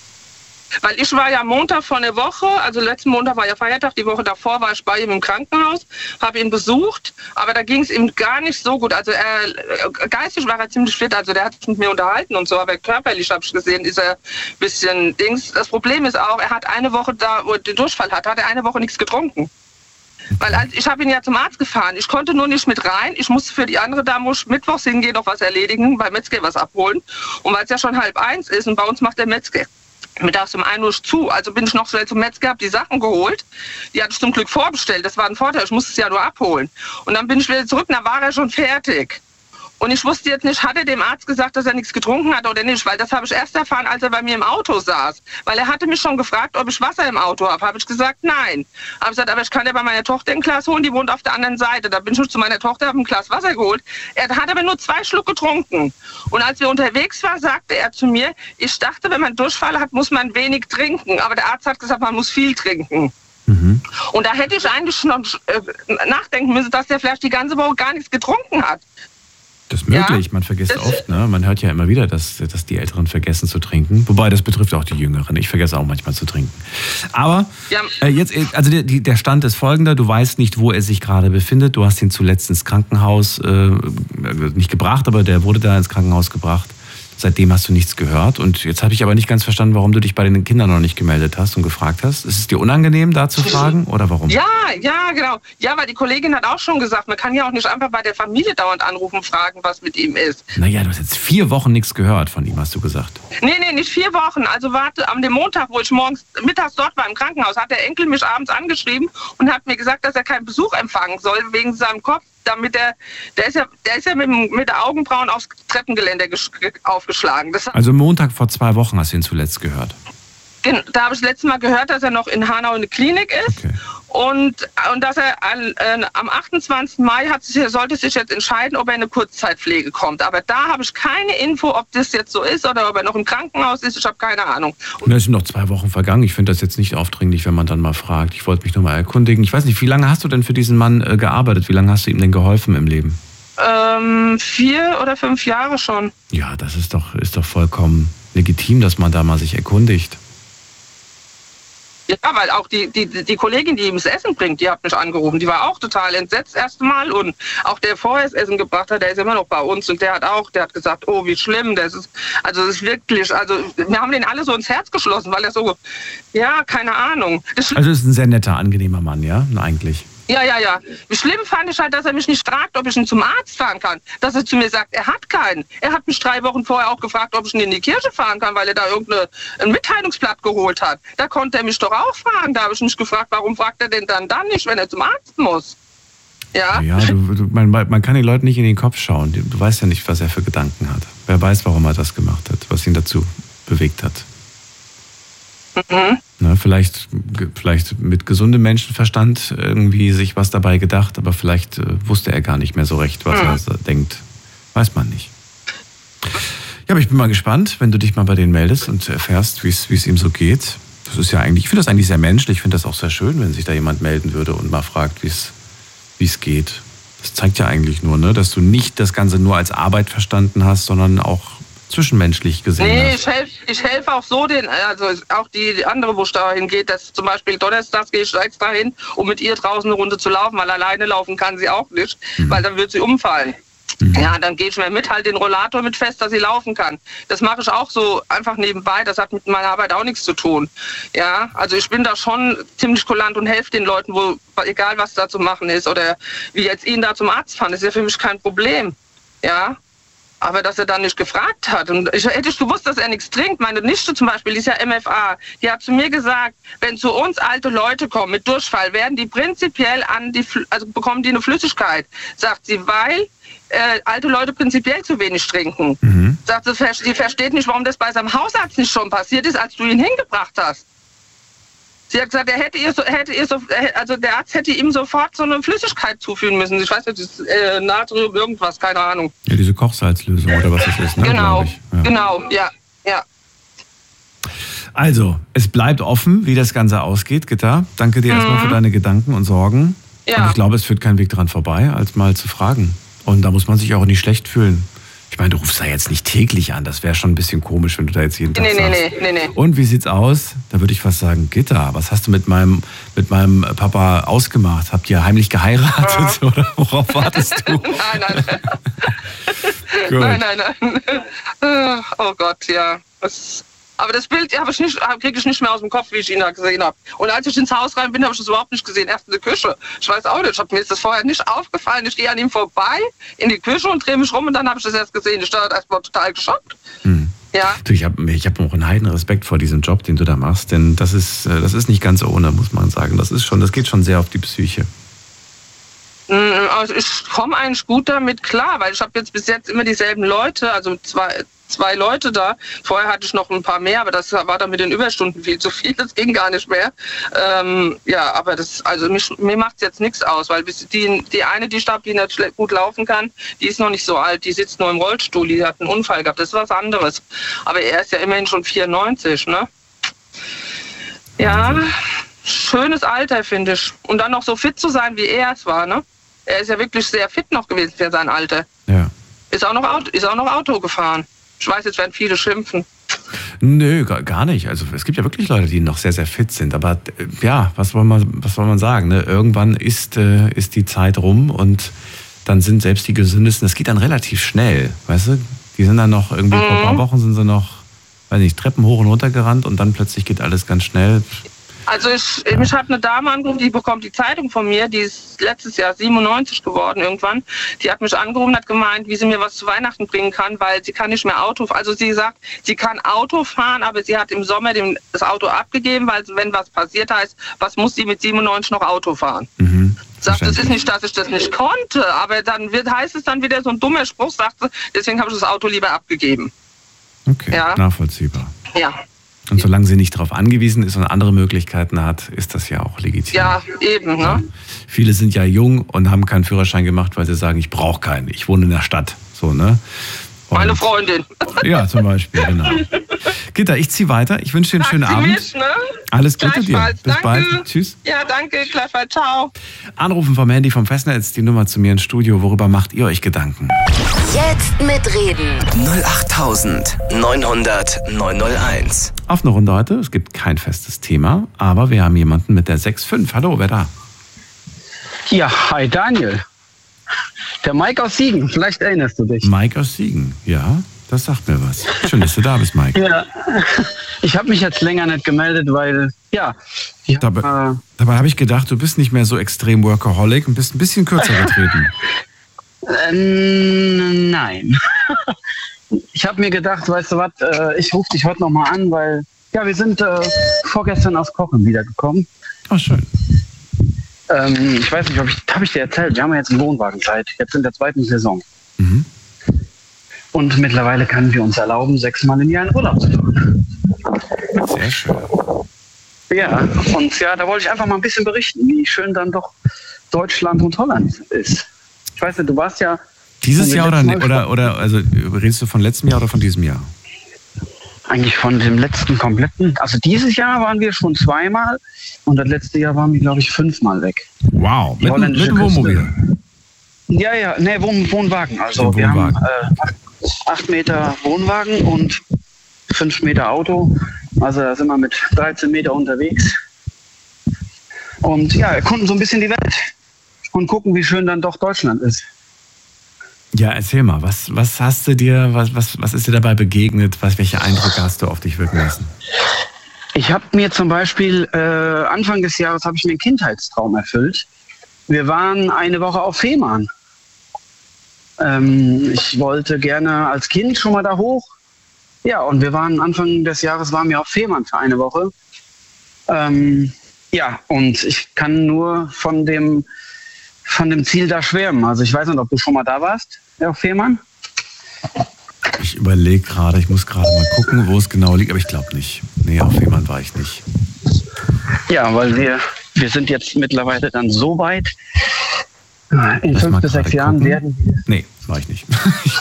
Weil ich war ja Montag vor einer Woche, also letzten Montag war ja Feiertag, die Woche davor war ich bei ihm im Krankenhaus, habe ihn besucht, aber da ging es ihm gar nicht so gut. Also er, geistig war er ziemlich fit, also der hat sich mit mir unterhalten und so, aber körperlich, habe ich gesehen, ist er ein bisschen Dings. Das Problem ist auch, er hat eine Woche, da wo er den Durchfall hat, hat er eine Woche nichts getrunken. Weil als, ich habe ihn ja zum Arzt gefahren. Ich konnte nur nicht mit rein. Ich musste für die andere Dame mittwochs hingehen, noch was erledigen, bei Metzger was abholen. Und weil es ja schon halb eins ist und bei uns macht der Metzger mittags um ein Uhr zu. Also bin ich noch schnell zum Metzger, habe die Sachen geholt. Die hatte ich zum Glück vorbestellt. Das war ein Vorteil. Ich musste es ja nur abholen. Und dann bin ich wieder zurück. Da war er schon fertig. Und ich wusste jetzt nicht, hat er dem Arzt gesagt, dass er nichts getrunken hat oder nicht, weil das habe ich erst erfahren, als er bei mir im Auto saß. Weil er hatte mich schon gefragt, ob ich Wasser im Auto habe. Habe ich gesagt, nein. Habe gesagt, aber ich kann ja bei meiner Tochter ein Glas holen, die wohnt auf der anderen Seite. Da bin ich zu meiner Tochter, habe ein Glas Wasser geholt. Er hat aber nur zwei Schluck getrunken. Und als wir unterwegs waren, sagte er zu mir, ich dachte, wenn man Durchfall hat, muss man wenig trinken. Aber der Arzt hat gesagt, man muss viel trinken. Mhm. Und da hätte ich eigentlich noch äh, nachdenken müssen, dass der vielleicht die ganze Woche gar nichts getrunken hat. Das ist möglich, ja, man vergisst oft, ne? Man hört ja immer wieder, dass, dass die Älteren vergessen zu trinken. Wobei, das betrifft auch die Jüngeren. Ich vergesse auch manchmal zu trinken. Aber ja. äh, jetzt, also der, der Stand ist folgender. Du weißt nicht, wo er sich gerade befindet. Du hast ihn zuletzt ins Krankenhaus, äh, nicht gebracht, aber der wurde da ins Krankenhaus gebracht. Seitdem hast du nichts gehört. Und jetzt habe ich aber nicht ganz verstanden, warum du dich bei den Kindern noch nicht gemeldet hast und gefragt hast. Ist es dir unangenehm, da zu fragen oder warum? Ja, ja, genau. Ja, weil die Kollegin hat auch schon gesagt, man kann ja auch nicht einfach bei der Familie dauernd anrufen und fragen, was mit ihm ist. Naja, du hast jetzt vier Wochen nichts gehört von ihm, hast du gesagt. Nee, nee, nicht vier Wochen. Also warte, am dem Montag, wo ich morgens, mittags dort war im Krankenhaus, hat der Enkel mich abends angeschrieben und hat mir gesagt, dass er keinen Besuch empfangen soll wegen seinem Kopf. Damit der, der ist ja, der ist ja mit, mit der Augenbrauen aufs Treppengeländer aufgeschlagen. Das also Montag vor zwei Wochen hast du ihn zuletzt gehört? Da habe ich das letzte Mal gehört, dass er noch in Hanau in der Klinik ist. Okay. Und, und dass er an, äh, am achtundzwanzigsten Mai hat sich, sollte sich jetzt entscheiden, ob er in eine Kurzzeitpflege kommt. Aber da habe ich keine Info, ob das jetzt so ist oder ob er noch im Krankenhaus ist. Ich habe keine Ahnung. Und es sind noch zwei Wochen vergangen. Ich finde das jetzt nicht aufdringlich, wenn man dann mal fragt. Ich wollte mich nur mal erkundigen. Ich weiß nicht, wie lange hast du denn für diesen Mann äh, gearbeitet? Wie lange hast du ihm denn geholfen im Leben? Ähm, vier oder fünf Jahre schon. Ja, das ist doch, ist doch vollkommen legitim, dass man da mal sich erkundigt. Ja, weil auch die, die, die Kollegin, die ihm das Essen bringt, die hat mich angerufen. Die war auch total entsetzt erstmal. Und auch der vorher das Essen gebracht hat, der ist immer noch bei uns. Und der hat auch, der hat gesagt, oh, wie schlimm. Das ist, also das ist wirklich, also wir haben den alle so ins Herz geschlossen, weil er so, ja, keine Ahnung. Das also ist ein sehr netter, angenehmer Mann, ja, eigentlich. Ja, ja, ja. Schlimm fand ich halt, dass er mich nicht fragt, ob ich ihn zum Arzt fahren kann. Dass er zu mir sagt, er hat keinen. Er hat mich drei Wochen vorher auch gefragt, ob ich ihn in die Kirche fahren kann, weil er da irgendein Mitteilungsblatt geholt hat. Da konnte er mich doch auch fragen. Da habe ich mich gefragt, warum fragt er denn dann dann nicht, wenn er zum Arzt muss? Ja, ja du, du, man, man kann den Leuten nicht in den Kopf schauen. Du weißt ja nicht, was er für Gedanken hat. Wer weiß, warum er das gemacht hat, was ihn dazu bewegt hat. Mhm. Na, vielleicht, vielleicht mit gesundem Menschenverstand irgendwie sich was dabei gedacht, aber vielleicht äh, wusste er gar nicht mehr so recht, was mhm. er denkt. Weiß man nicht. Ja, aber ich bin mal gespannt, wenn du dich mal bei denen meldest und erfährst, wie es ihm so geht. Das ist ja eigentlich, ich finde das eigentlich sehr menschlich. Ich finde das auch sehr schön, wenn sich da jemand melden würde und mal fragt, wie es geht. Das zeigt ja eigentlich nur, ne, dass du nicht das Ganze nur als Arbeit verstanden hast, sondern auch zwischenmenschlich gesehen nee, hast. ich helfe ich helf auch so den, also auch die, die andere, wo es dahin geht, dass zum Beispiel donnerstags gehe ich extra hin, um mit ihr draußen eine Runde zu laufen, weil alleine laufen kann sie auch nicht, mhm. weil dann wird sie umfallen. Mhm. Ja, dann gehe ich mir mit, halt den Rollator mit fest, dass sie laufen kann. Das mache ich auch so einfach nebenbei, das hat mit meiner Arbeit auch nichts zu tun. Ja, also ich bin da schon ziemlich kulant und helfe den Leuten, wo, egal was da zu machen ist oder wie jetzt ihn da zum Arzt fahren, ist ja für mich kein Problem. Ja, aber dass er dann nicht gefragt hat. Und ich hätte ich gewusst, dass er nichts trinkt. Meine Nichte zum Beispiel, die ist ja M F A, die hat zu mir gesagt, wenn zu uns alte Leute kommen mit Durchfall, werden die prinzipiell an die, also bekommen die eine Flüssigkeit, sagt sie, weil äh, alte Leute prinzipiell zu wenig trinken. Mhm. Sagt sie, sie versteht nicht, warum das bei seinem Hausarzt nicht schon passiert ist, als du ihn hingebracht hast. Sie hat gesagt, er hätte ihr so, hätte ihr so, also der Arzt hätte ihm sofort so eine Flüssigkeit zuführen müssen. Ich weiß nicht, das ist äh, Natrium, irgendwas, keine Ahnung. Ja, diese Kochsalzlösung oder was das ist, ne? Genau, ja. genau, ja, ja. Also, es bleibt offen, wie das Ganze ausgeht, Gitta. Danke dir mhm. erstmal für deine Gedanken und Sorgen. Ja. Und ich glaube, es führt kein Weg dran vorbei, als mal zu fragen. Und da muss man sich auch nicht schlecht fühlen. Ich meine, du rufst da jetzt nicht täglich an. Das wäre schon ein bisschen komisch, wenn du da jetzt jeden Tag nee, sagst. Nee, nee, nee, nee. Und wie sieht's aus? Da würde ich fast sagen, Gitta, was hast du mit meinem, mit meinem Papa ausgemacht? Habt ihr heimlich geheiratet? Ja. Oder worauf wartest du? nein, nein. nein, nein, nein. Oh Gott, ja. Das, aber das Bild ja, ich nicht, kriege ich nicht mehr aus dem Kopf, wie ich ihn da gesehen habe. Und als ich ins Haus rein bin, habe ich das überhaupt nicht gesehen. Erst in der Küche. Ich weiß auch nicht. Hab, mir ist das vorher nicht aufgefallen. Ich gehe an ihm vorbei in die Küche und drehe mich rum und dann habe ich das erst gesehen. Ich war erst mal total geschockt. Hm. Ja. Du, ich habe ich hab auch einen heiden Respekt vor diesem Job, den du da machst. Denn das ist, das ist nicht ganz ohne, muss man sagen. Das ist schon, das geht schon sehr auf die Psyche. Also ich komme eigentlich gut damit klar, weil ich habe jetzt bis jetzt immer dieselben Leute, also zwei, zwei Leute da. Vorher hatte ich noch ein paar mehr, aber das war dann mit den Überstunden viel zu viel, das ging gar nicht mehr. Ähm, ja, aber das, also mich, mir macht es jetzt nichts aus, weil die, die eine, die starb, die nicht gut laufen kann, die ist noch nicht so alt, die sitzt nur im Rollstuhl, die hat einen Unfall gehabt, das ist was anderes. Aber er ist ja immerhin schon vierundneunzig, ne? Ja, schönes Alter, finde ich. Und dann noch so fit zu sein, wie er es war, ne? Er ist ja wirklich sehr fit noch gewesen für sein Alter. Ja. Ist auch noch Auto, ist auch noch Auto gefahren. Ich weiß, jetzt werden viele schimpfen. Nö, gar nicht. Also es gibt ja wirklich Leute, die noch sehr, sehr fit sind. Aber ja, was soll man, was soll man sagen? Ne? Irgendwann ist, äh, ist die Zeit rum und dann sind selbst die Gesündesten, das geht dann relativ schnell, weißt du? Die sind dann noch irgendwie, mhm. vor ein paar Wochen sind sie noch, weiß nicht, Treppen hoch und runter gerannt und dann plötzlich geht alles ganz schnell. Also ich, ja. mich hat eine Dame angerufen, die bekommt die Zeitung von mir, die ist letztes Jahr siebenundneunzig geworden irgendwann. Die hat mich angerufen und hat gemeint, wie sie mir was zu Weihnachten bringen kann, weil sie kann nicht mehr Auto fahren. Also sie sagt, sie kann Auto fahren, aber sie hat im Sommer dem, das Auto abgegeben, weil wenn was passiert heißt, was muss sie mit siebenundneunzig noch Auto fahren? Mhm. Sagt, es ist nicht, dass ich das nicht konnte, aber dann wird, heißt es dann wieder so ein dummer Spruch, sagt sie, deswegen habe ich das Auto lieber abgegeben. Okay, ja. Nachvollziehbar. Ja. Und solange sie nicht darauf angewiesen ist und andere Möglichkeiten hat, ist das ja auch legitim. Ja, eben. Ne? Ja. Viele sind ja jung und haben keinen Führerschein gemacht, weil sie sagen, ich brauche keinen, ich wohne in der Stadt. So, ne? Und meine Freundin. Ja, zum Beispiel, genau. Gitta, ich ziehe weiter. Ich wünsche dir einen Sag schönen Abend. Mich, ne? Alles Gute dir. Bis danke. bald. Tschüss. Ja, danke. Gleichfalls. Ciao. Anrufen vom Handy vom Festnetz, die Nummer zu mir ins Studio. Worüber macht ihr euch Gedanken? Jetzt mitreden. null acht neunhundert neunhunderteins. Auf eine Runde heute. Es gibt kein festes Thema, aber wir haben jemanden mit der sechs fünf. Hallo, wer da? Ja, hi Daniel. Der Mike aus Siegen, vielleicht erinnerst du dich. Mike aus Siegen, ja, das sagt mir was. Schön, dass du da bist, Mike. Ja, ich habe mich jetzt länger nicht gemeldet, weil, ja. Ich, dabei äh, dabei habe ich gedacht, du bist nicht mehr so extrem Workaholic und bist ein bisschen kürzer getreten. äh, nein. Ich habe mir gedacht, weißt du was, äh, ich rufe dich heute nochmal an, weil, ja, wir sind äh, vorgestern aus Kochen wiedergekommen. Ach, schön. Ähm, ich weiß nicht, ob ich, habe ich dir erzählt, wir haben ja jetzt einen Wohnwagenzeit, jetzt in der zweiten Saison. Mhm. Und mittlerweile können wir uns erlauben, sechsmal im Jahr in Urlaub zu fahren. Sehr schön. Ja, und ja, da wollte ich einfach mal ein bisschen berichten, wie schön dann doch Deutschland und Holland ist. Ich weiß nicht, du warst ja... Dieses Jahr oder, oder, oder, also redest du von letztem Jahr oder von diesem Jahr? Eigentlich von dem letzten kompletten. Also dieses Jahr waren wir schon zweimal und das letzte Jahr waren wir, glaube ich, fünfmal weg. Wow, mit, mit dem Wohnmobil? Ja, ja, nee, Wohn, Wohnwagen. Also wir Wohnwagen. haben äh, acht, acht Meter Wohnwagen und fünf Meter Auto. Also da sind wir mit dreizehn Meter unterwegs. Und ja, erkunden so ein bisschen die Welt und gucken, wie schön dann doch Deutschland ist. Ja, erzähl mal, was, was hast du dir, was, was, was ist dir dabei begegnet? Was, welche Eindrücke hast du auf dich wirken lassen? Ich habe mir zum Beispiel, äh, Anfang des Jahres habe ich mir einen Kindheitstraum erfüllt. Wir waren eine Woche auf Fehmarn. Ähm, ich wollte gerne als Kind schon mal da hoch. Ja, und wir waren Anfang des Jahres waren wir auf Fehmarn für eine Woche. Ähm, ja, und ich kann nur von dem, von dem Ziel da schwärmen. Also ich weiß nicht, ob du schon mal da warst, ja, auf Fehmarn. Ich überlege gerade, ich muss gerade mal gucken, wo es genau liegt, aber ich glaube nicht. Nee, auf Fehmarn war ich nicht. Ja, weil wir, wir sind jetzt mittlerweile dann so weit. In Lass fünf mal bis sechs gerade Jahren gucken. werden wir. Nee, war ich nicht.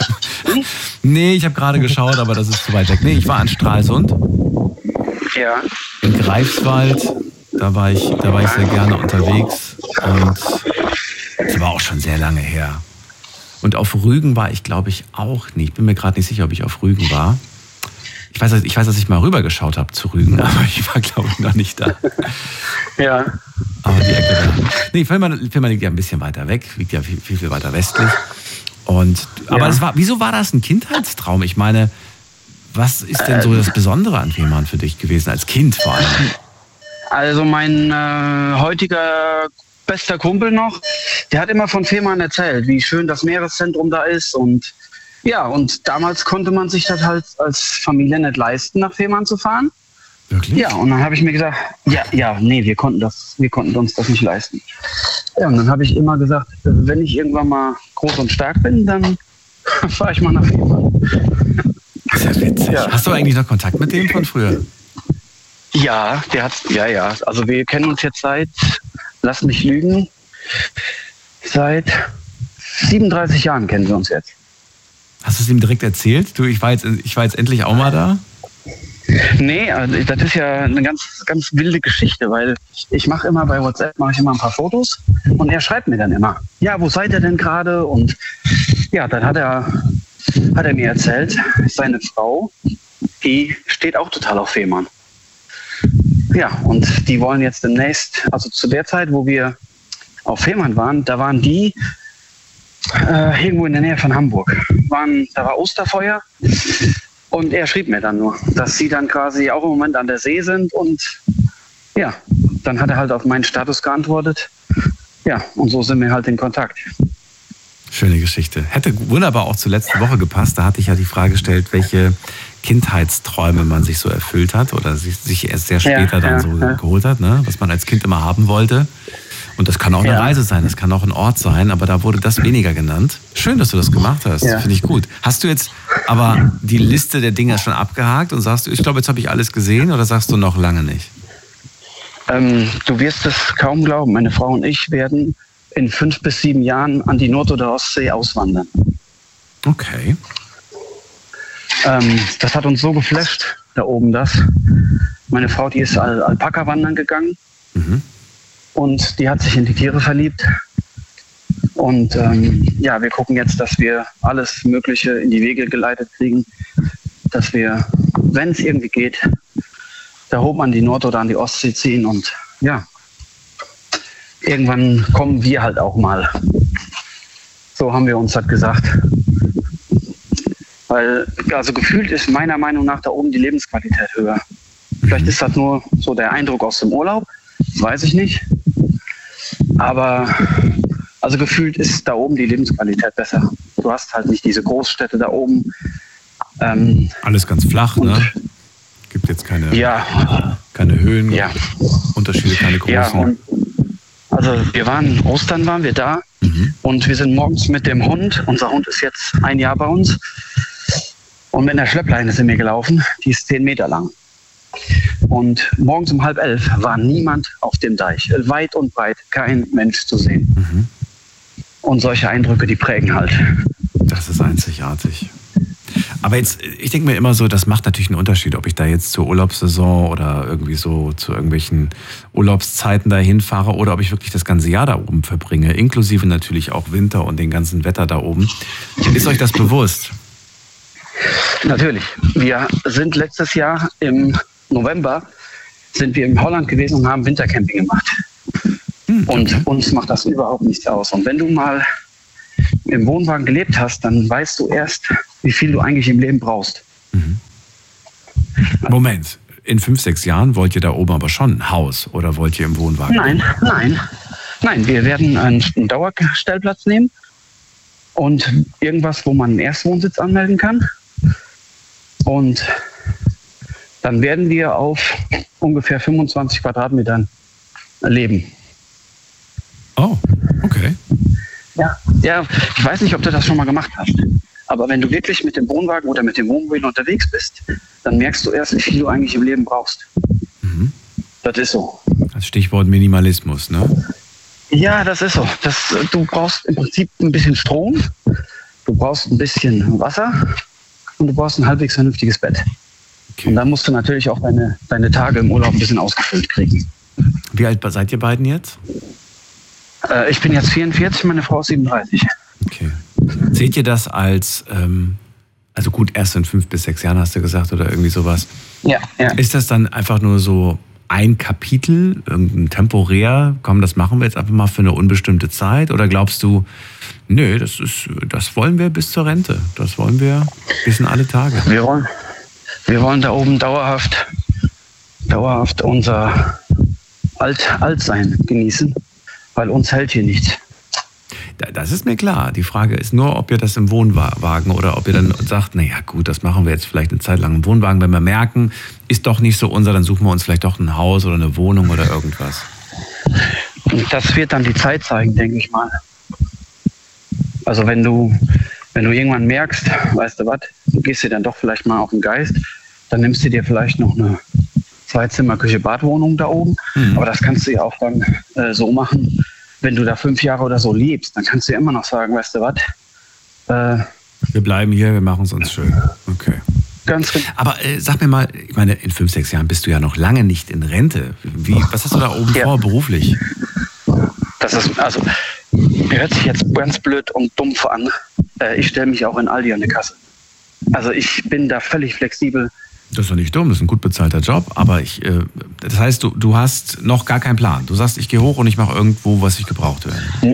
Nee, ich habe gerade geschaut, aber das ist zu weit weg. Nee, ich war an Stralsund, Ja. in Greifswald. Da war ich, da war ich sehr gerne unterwegs. Und das war auch schon sehr lange her. Und auf Rügen war ich, glaube ich, auch nicht. Bin mir gerade nicht sicher, ob ich auf Rügen war. Ich weiß, ich weiß, dass ich mal rübergeschaut habe zu Rügen, aber ich war, glaube ich, noch nicht da. Ja. Aber die Ecke da. Nee, Fehmarn, Fehmarn liegt ja ein bisschen weiter weg, liegt ja viel, viel, viel weiter westlich. Und, aber Ja. das war, wieso war das ein Kindheitstraum? Ich meine, was ist denn so das Besondere an Fehmarn für dich gewesen, als Kind vor allem? Also mein äh, heutiger bester Kumpel noch, der hat immer von Fehmarn erzählt, wie schön das Meereszentrum da ist. Und ja, und damals konnte man sich das halt als Familie nicht leisten, nach Fehmarn zu fahren. Wirklich? Ja, und dann habe ich mir gesagt, ja, ja, nee, wir konnten das, wir konnten uns das nicht leisten. Ja, und dann habe ich immer gesagt, wenn ich irgendwann mal groß und stark bin, dann fahre ich mal nach Fehmarn. Das ist ja witzig. Ja. Hast du eigentlich noch Kontakt mit dem von früher? Ja, der hat, ja, ja. Also wir kennen uns jetzt seit, lass mich lügen, seit siebenunddreißig Jahren kennen wir uns jetzt. Hast du es ihm direkt erzählt? Du, ich war jetzt, ich war jetzt endlich auch mal da. Nee, also das ist ja eine ganz, ganz wilde Geschichte, weil ich mache immer bei WhatsApp mache ich immer ein paar Fotos und er schreibt mir dann immer, ja, wo seid ihr denn gerade? Und ja, dann hat er, hat er mir erzählt, seine Frau, die steht auch total auf Fehmarn. Ja, und die wollen jetzt demnächst, also zu der Zeit, wo wir auf Fehmarn waren, da waren die äh, irgendwo in der Nähe von Hamburg. Waren, da war Osterfeuer und er schrieb mir dann nur, dass sie dann quasi auch im Moment an der See sind und ja, dann hat er halt auf meinen Status geantwortet. Ja, und so sind wir halt in Kontakt. Schöne Geschichte. Hätte wunderbar auch zur letzten Woche gepasst. Da hatte ich ja die Frage gestellt, welche Kindheitsträume man sich so erfüllt hat oder sich, sich erst sehr später Ja, dann ja, so ja. geholt hat, ne? Was man als Kind immer haben wollte. Und das kann auch eine Ja. Reise sein, das kann auch ein Ort sein, aber da wurde das weniger genannt. Schön, dass du das gemacht hast, Ja. finde ich gut. Hast du jetzt aber die Liste der Dinge schon abgehakt und sagst du, ich glaube, jetzt habe ich alles gesehen oder sagst du noch lange nicht? Ähm, du wirst es kaum glauben, meine Frau und ich werden in fünf bis sieben Jahren an die Nord- oder Ostsee auswandern. Okay. Ähm, das hat uns so geflasht, da oben das. Meine Frau, die ist Al Alpaka wandern gegangen Mhm. und die hat sich in die Tiere verliebt. Und ähm, ja, wir gucken jetzt, dass wir alles Mögliche in die Wege geleitet kriegen, dass wir, wenn es irgendwie geht, da oben an die Nord- oder an die Ostsee ziehen und ja, irgendwann kommen wir halt auch mal. So haben wir uns das gesagt. Weil, also gefühlt ist meiner Meinung nach da oben die Lebensqualität höher. Vielleicht ist das nur so der Eindruck aus dem Urlaub, weiß ich nicht. Aber also gefühlt ist da oben die Lebensqualität besser. Du hast halt nicht diese Großstädte da oben. Ähm, Alles ganz flach, und, ne? Gibt jetzt keine, Ja, keine Höhen, ja. Unterschiede, keine großen. Ja, und also wir waren, Ostern waren wir da Mhm. und wir sind morgens mit dem Hund, unser Hund ist jetzt ein Jahr bei uns, und mit einer Schleppleine sind wir gelaufen, die ist zehn Meter lang. Und morgens um halb elf war niemand auf dem Deich, weit und breit kein Mensch zu sehen. Mhm. Und solche Eindrücke, die prägen halt. Das ist einzigartig. Aber jetzt, ich denke mir immer so, das macht natürlich einen Unterschied, ob ich da jetzt zur Urlaubssaison oder irgendwie so zu irgendwelchen Urlaubszeiten dahin fahre oder ob ich wirklich das ganze Jahr da oben verbringe, inklusive natürlich auch Winter und den ganzen Wetter da oben. Ist euch das bewusst? Natürlich. Wir sind letztes Jahr im November sind wir in Holland gewesen und haben Wintercamping gemacht. Hm, okay. Und uns macht das überhaupt nichts aus. Und wenn du mal im Wohnwagen gelebt hast, dann weißt du erst, wie viel du eigentlich im Leben brauchst. Mhm. Moment, in fünf, sechs Jahren wollt ihr da oben aber schon ein Haus oder wollt ihr im Wohnwagen? Nein, nein, nein. Wir werden einen Dauerstellplatz nehmen und irgendwas, wo man einen Erstwohnsitz anmelden kann. Und dann werden wir auf ungefähr fünfundzwanzig Quadratmetern leben. Oh, okay. Ja, ja, ich weiß nicht, ob du das schon mal gemacht hast. Aber wenn du wirklich mit dem Wohnwagen oder mit dem Wohnmobil unterwegs bist, dann merkst du erst, wie viel du eigentlich im Leben brauchst. Mhm. Das ist so. Das Stichwort Minimalismus, ne? Ja, das ist so. Das, du brauchst im Prinzip ein bisschen Strom, du brauchst ein bisschen Wasser und du brauchst ein halbwegs vernünftiges Bett. Okay. Und dann musst du natürlich auch deine, deine Tage im Urlaub ein bisschen ausgefüllt kriegen. Wie alt seid ihr beiden jetzt? Äh, ich bin jetzt vierundvierzig, meine Frau ist siebenunddreißig. Okay. Seht ihr das als, ähm, also gut, erst in fünf bis sechs Jahren hast du gesagt oder irgendwie sowas. Ja, ja. Ist das dann einfach nur so ein Kapitel, irgendein temporär, komm, das machen wir jetzt einfach mal für eine unbestimmte Zeit? Oder glaubst du, nö, das ist, das wollen wir bis zur Rente. Das wollen wir bis in alle Tage. Wir wollen, wir wollen da oben dauerhaft, dauerhaft unser Alt, Altsein genießen, weil uns hält hier nichts. Das ist mir klar. Die Frage ist nur, ob ihr das im Wohnwagen oder ob ihr dann sagt, naja gut, das machen wir jetzt vielleicht eine Zeit lang im Wohnwagen. Wenn wir merken, ist doch nicht so unser, dann suchen wir uns vielleicht doch ein Haus oder eine Wohnung oder irgendwas. Das wird dann die Zeit zeigen, denke ich mal. Also wenn du, wenn du irgendwann merkst, weißt du was, du gehst dir dann doch vielleicht mal auf den Geist, dann nimmst du dir vielleicht noch eine Zwei-Zimmer-Küche-Bad-Wohnung da oben. Mhm. Aber das kannst du ja auch dann äh, so machen, wenn du da fünf Jahre oder so lebst, dann kannst du ja immer noch sagen, weißt du was? Äh, wir bleiben hier, wir machen es uns schön. Okay. Ganz genau. Aber äh, sag mir mal, ich meine, in fünf, sechs Jahren bist du ja noch lange nicht in Rente. Wie, was hast du da oben ja. vor beruflich? Das ist, also, hört sich jetzt ganz blöd und dumpf an. Äh, ich stelle mich auch in Aldi an die Kasse. Also ich bin da völlig flexibel. Das ist doch nicht dumm, das ist ein gut bezahlter Job, aber ich, äh, das heißt, du, du hast noch gar keinen Plan. Du sagst, ich gehe hoch und ich mache irgendwo, was ich gebraucht werde.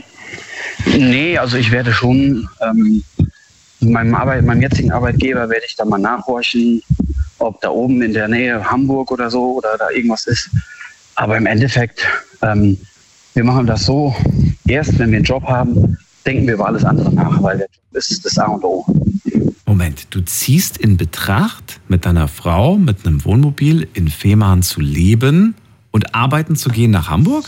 Nee, also ich werde schon, ähm, meinem, Arbeit, meinem jetzigen Arbeitgeber werde ich da mal nachhorchen, ob da oben in der Nähe Hamburg oder so oder da irgendwas ist. Aber im Endeffekt, ähm, wir machen das so, erst wenn wir einen Job haben, denken wir über alles andere nach, weil der Job ist das A und O. Moment, du ziehst in Betracht, mit deiner Frau, mit einem Wohnmobil in Fehmarn zu leben und arbeiten zu gehen nach Hamburg?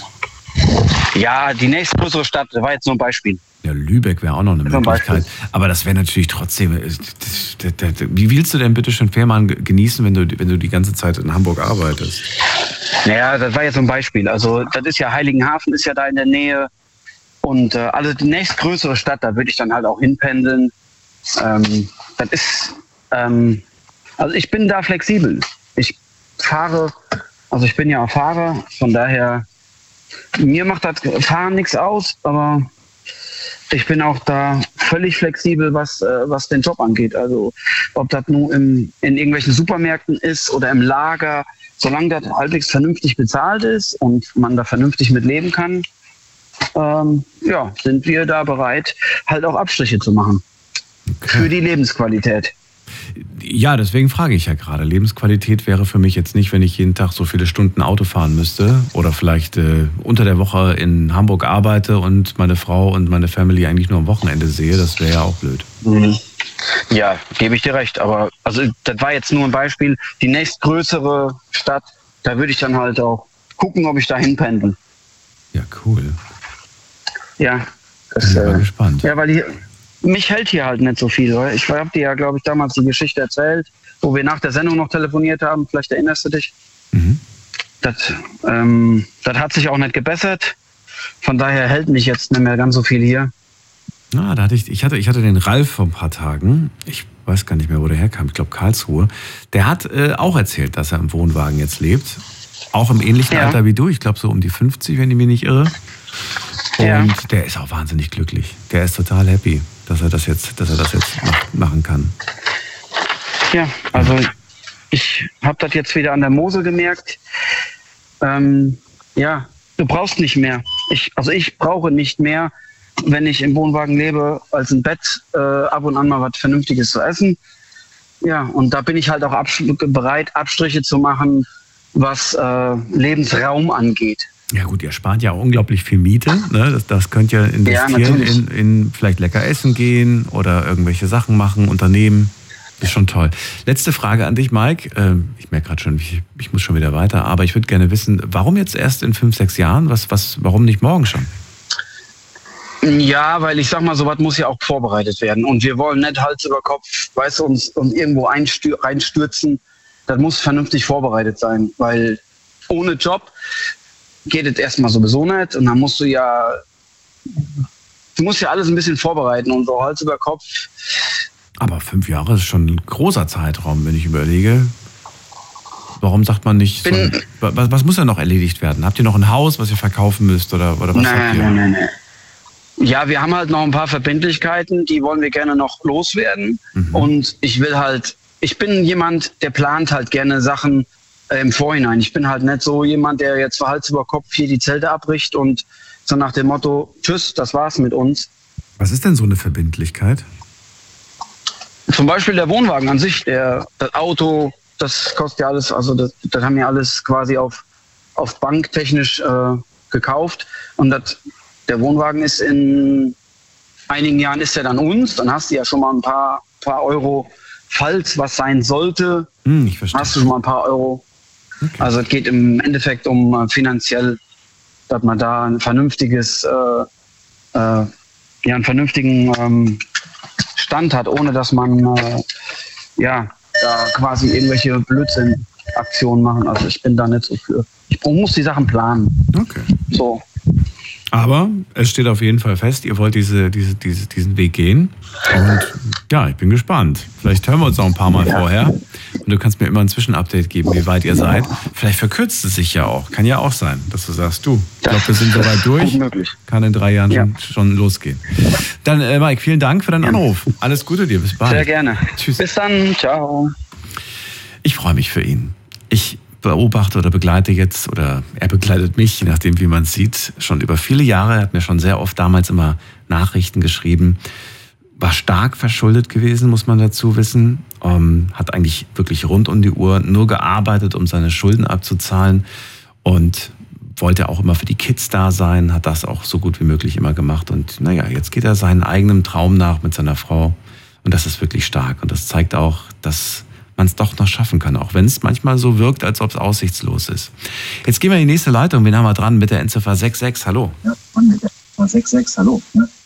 Ja, die nächstgrößere Stadt, das war jetzt nur ein Beispiel. Ja, Lübeck wäre auch noch eine Möglichkeit. Aber das wäre natürlich trotzdem... Das, das, das, wie willst du denn bitte schon Fehmarn genießen, wenn du, wenn du die ganze Zeit in Hamburg arbeitest? Naja, das war jetzt so ein Beispiel. Also das ist ja Heiligenhafen, ist ja da in der Nähe. Und äh, also die nächstgrößere Stadt, da würde ich dann halt auch hinpendeln. Ähm, das ist, ähm, also ich bin da flexibel. Ich fahre, also ich bin ja auch Fahrer, von daher, mir macht das Fahren nichts aus, aber ich bin auch da völlig flexibel, was, äh, was den Job angeht. Also ob das nur im, in irgendwelchen Supermärkten ist oder im Lager, solange das halbwegs vernünftig bezahlt ist und man da vernünftig mit leben kann, ähm, ja, sind wir da bereit, halt auch Abstriche zu machen. Okay. Für die Lebensqualität. Ja, deswegen frage ich ja gerade. Lebensqualität wäre für mich jetzt nicht, wenn ich jeden Tag so viele Stunden Auto fahren müsste oder vielleicht äh, unter der Woche in Hamburg arbeite und meine Frau und meine Family eigentlich nur am Wochenende sehe. Das wäre ja auch blöd. Mhm. Ja, gebe ich dir recht. Aber also das war jetzt nur ein Beispiel. Die nächstgrößere Stadt, da würde ich dann halt auch gucken, ob ich da hinpendel. Ja, cool. Ja, das, ich bin äh, gespannt. Ja, weil die, mich hält hier halt nicht so viel. Oder? Ich habe dir ja, glaube ich, damals die Geschichte erzählt, wo wir nach der Sendung noch telefoniert haben. Vielleicht erinnerst du dich. Mhm. Das, ähm, das hat sich auch nicht gebessert. Von daher hält mich jetzt nicht mehr ganz so viel hier. Na, da hatte ich, ich hatte, ich hatte den Ralf vor ein paar Tagen. Ich weiß gar nicht mehr, wo der herkam. Ich glaube Karlsruhe. Der hat äh, auch erzählt, dass er im Wohnwagen jetzt lebt. Auch im ähnlichen Ja. Alter wie du. Ich glaube so um die fünfzig, wenn ich mich nicht irre. Und Ja. der ist auch wahnsinnig glücklich. Der ist total happy, dass er das jetzt, dass er das jetzt mach, machen kann. Ja, also ich habe das jetzt wieder an der Mosel gemerkt. Ähm, ja, du brauchst nicht mehr. Ich, also ich brauche nicht mehr, wenn ich im Wohnwagen lebe, als ein Bett, äh, ab und an mal was Vernünftiges zu essen. Ja, und da bin ich halt auch absch- bereit, Abstriche zu machen, was äh, Lebensraum angeht. Ja gut, ihr spart ja auch unglaublich viel Miete. Ne? Das, das könnt ihr investieren natürlich. in, in vielleicht lecker essen gehen oder irgendwelche Sachen machen, unternehmen. Ist schon toll. Letzte Frage an dich, Mike. Ähm, ich merke gerade schon, ich, ich muss schon wieder weiter, aber ich würde gerne wissen, warum jetzt erst in fünf, sechs Jahren? Was, was, warum nicht morgen schon? Ja, weil ich sag mal, sowas muss ja auch vorbereitet werden. Und wir wollen nicht Hals über Kopf, weißt du, uns, uns irgendwo einstür- reinstürzen. Das muss vernünftig vorbereitet sein, weil ohne Job geht es erstmal sowieso nicht. Und dann musst du ja, du musst ja alles ein bisschen vorbereiten und so Hals über Kopf. Aber fünf Jahre ist schon ein großer Zeitraum, wenn ich überlege. Warum sagt man nicht, so ein, was, was muss da noch erledigt werden? Habt ihr noch ein Haus, was ihr verkaufen müsst oder, oder was habt Nein, ihr? nein, nein, nein. Ja, wir haben halt noch ein paar Verbindlichkeiten, die wollen wir gerne noch loswerden. Mhm. Und ich will halt, ich bin jemand, der plant halt gerne Sachen äh, im Vorhinein. Ich bin halt nicht so jemand, der jetzt für Hals über Kopf hier die Zelte abbricht und so nach dem Motto, tschüss, das war's mit uns. Was ist denn so eine Verbindlichkeit? Zum Beispiel der Wohnwagen an sich, der, das Auto, das kostet ja alles, also das, das haben wir alles quasi auf, auf banktechnisch äh, gekauft. Und das, der Wohnwagen ist in einigen Jahren ist er dann uns, dann hast du ja schon mal ein paar, paar Euro, falls was sein sollte, Hm, ich verstehe. hast du schon mal ein paar Euro. Okay. Also es geht im Endeffekt um äh, finanziell, dass man da ein vernünftiges, äh, äh, ja, einen vernünftigen ähm, Stand hat, ohne dass man äh, ja da quasi irgendwelche Blödsinn-Aktionen machen. Also ich bin da nicht so für. Ich muss die Sachen planen. Okay. So. Aber es steht auf jeden Fall fest, ihr wollt diese, diese, diese, diesen Weg gehen. Und ja, ich bin gespannt. Vielleicht hören wir uns noch ein paar Mal vorher. Und du kannst mir immer ein Zwischenupdate geben, wie weit ihr seid. Vielleicht verkürzt es sich ja auch. Kann ja auch sein, dass du sagst, du, ich glaube, wir sind soweit durch. Gut möglich. Kann in drei Jahren Ja. schon, schon losgehen. Dann, äh, Mike, vielen Dank für deinen Anruf. Alles Gute dir. Bis bald. Sehr gerne. Tschüss. Bis dann. Ciao. Ich freue mich für ihn. Ich beobachte oder begleite jetzt, oder er begleitet mich, je nachdem wie man es sieht, schon über viele Jahre. Er hat mir schon sehr oft damals immer Nachrichten geschrieben. War stark verschuldet gewesen, muss man dazu wissen. Ähm, hat eigentlich wirklich rund um die Uhr nur gearbeitet, um seine Schulden abzuzahlen. Und wollte auch immer für die Kids da sein, hat das auch so gut wie möglich immer gemacht. Und naja, jetzt geht er seinen eigenen Traum nach mit seiner Frau. Und das ist wirklich stark. Und das zeigt auch, dass man es doch noch schaffen kann, auch wenn es manchmal so wirkt, als ob es aussichtslos ist. Jetzt gehen wir in die nächste Leitung. Wen haben wir dran mit der Endziffer sechs sechs? Hallo. sechs sechs, hallo.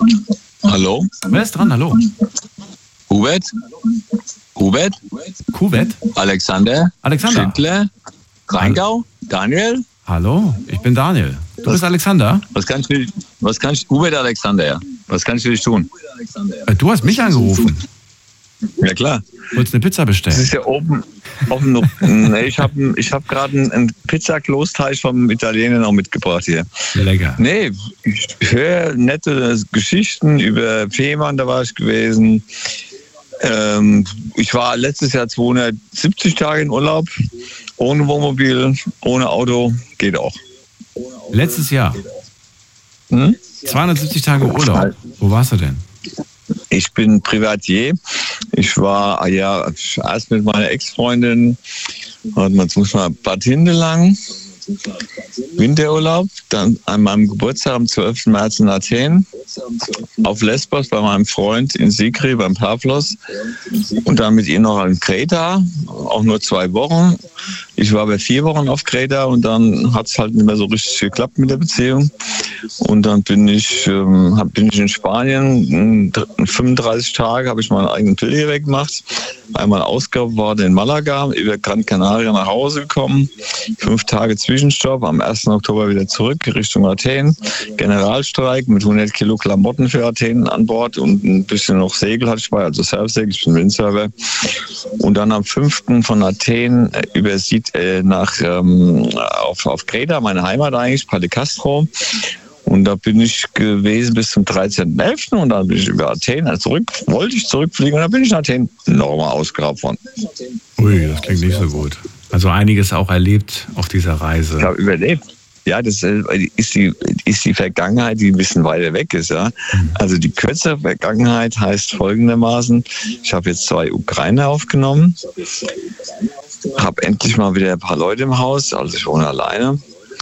Hallo? Wer ist dran? Hallo. Hubert? Hubert? Kuwait? Alexander? Alexander. Schindler? Rheingau? Daniel? Hallo, ich bin Daniel. Du bist Alexander? Was kann ich für dich, was kann ich, Hubert Alexander, ja. Was kann ich für dich tun? Äh, Du hast mich angerufen. Ja, klar. Wolltest eine Pizza Das bestellen? ist ja oben, oben noch, nee, ich habe ich hab gerade einen, einen Pizzaklosteig vom Italiener noch mitgebracht hier. Lecker. Nee, ich höre nette Geschichten über Fehmarn, da war ich gewesen. Ähm, ich war letztes Jahr zweihundertsiebzig Tage in Urlaub, ohne Wohnmobil, ohne Auto, geht auch. Letztes Jahr. Hm? zweihundertsiebzig Tage Urlaub. Wo warst du denn? Ich bin Privatier. Ich war ja erst mit meiner Ex-Freundin, warte mal, jetzt muss man Bad Hindelang, Winterurlaub, dann an meinem Geburtstag am zwölften März in Athen, auf Lesbos bei meinem Freund in Sigri beim Pavlos und dann mit ihr noch in Kreta, auch nur zwei Wochen. Ich war bei vier Wochen auf Kreta und dann hat es halt nicht mehr so richtig geklappt mit der Beziehung. Und dann bin ich, ähm, hab, bin ich in Spanien, fünfunddreißig Tage habe ich meinen eigenen Pilgerweg gemacht. Einmal Ausgabe war in Malaga, über Gran Canaria nach Hause gekommen. Fünf Tage Zwischenstopp, am ersten Oktober wieder zurück Richtung Athen. Generalstreik mit hundert Kilo Klamotten für Athen an Bord und ein bisschen noch Segel hatte ich bei, also Surfsegel, ich bin Windsurfer. Und dann am fünften von Athen über Süd, äh, nach ähm, auf, auf Kreta, meine Heimat eigentlich, Palle Castro. Und da bin ich gewesen bis zum dreizehnten elften und dann bin ich über Athen zurück, wollte ich zurückfliegen und dann bin ich in Athen nochmal ausgeraubt worden. Ui, das klingt nicht so gut. Also einiges auch erlebt auf dieser Reise. Ich habe überlebt. Ja, das ist die, ist die Vergangenheit, die ein bisschen weiter weg ist. Ja. Also die kürzere Vergangenheit heißt folgendermaßen, ich habe jetzt zwei Ukrainer aufgenommen, habe endlich mal wieder ein paar Leute im Haus, also ich wohne alleine.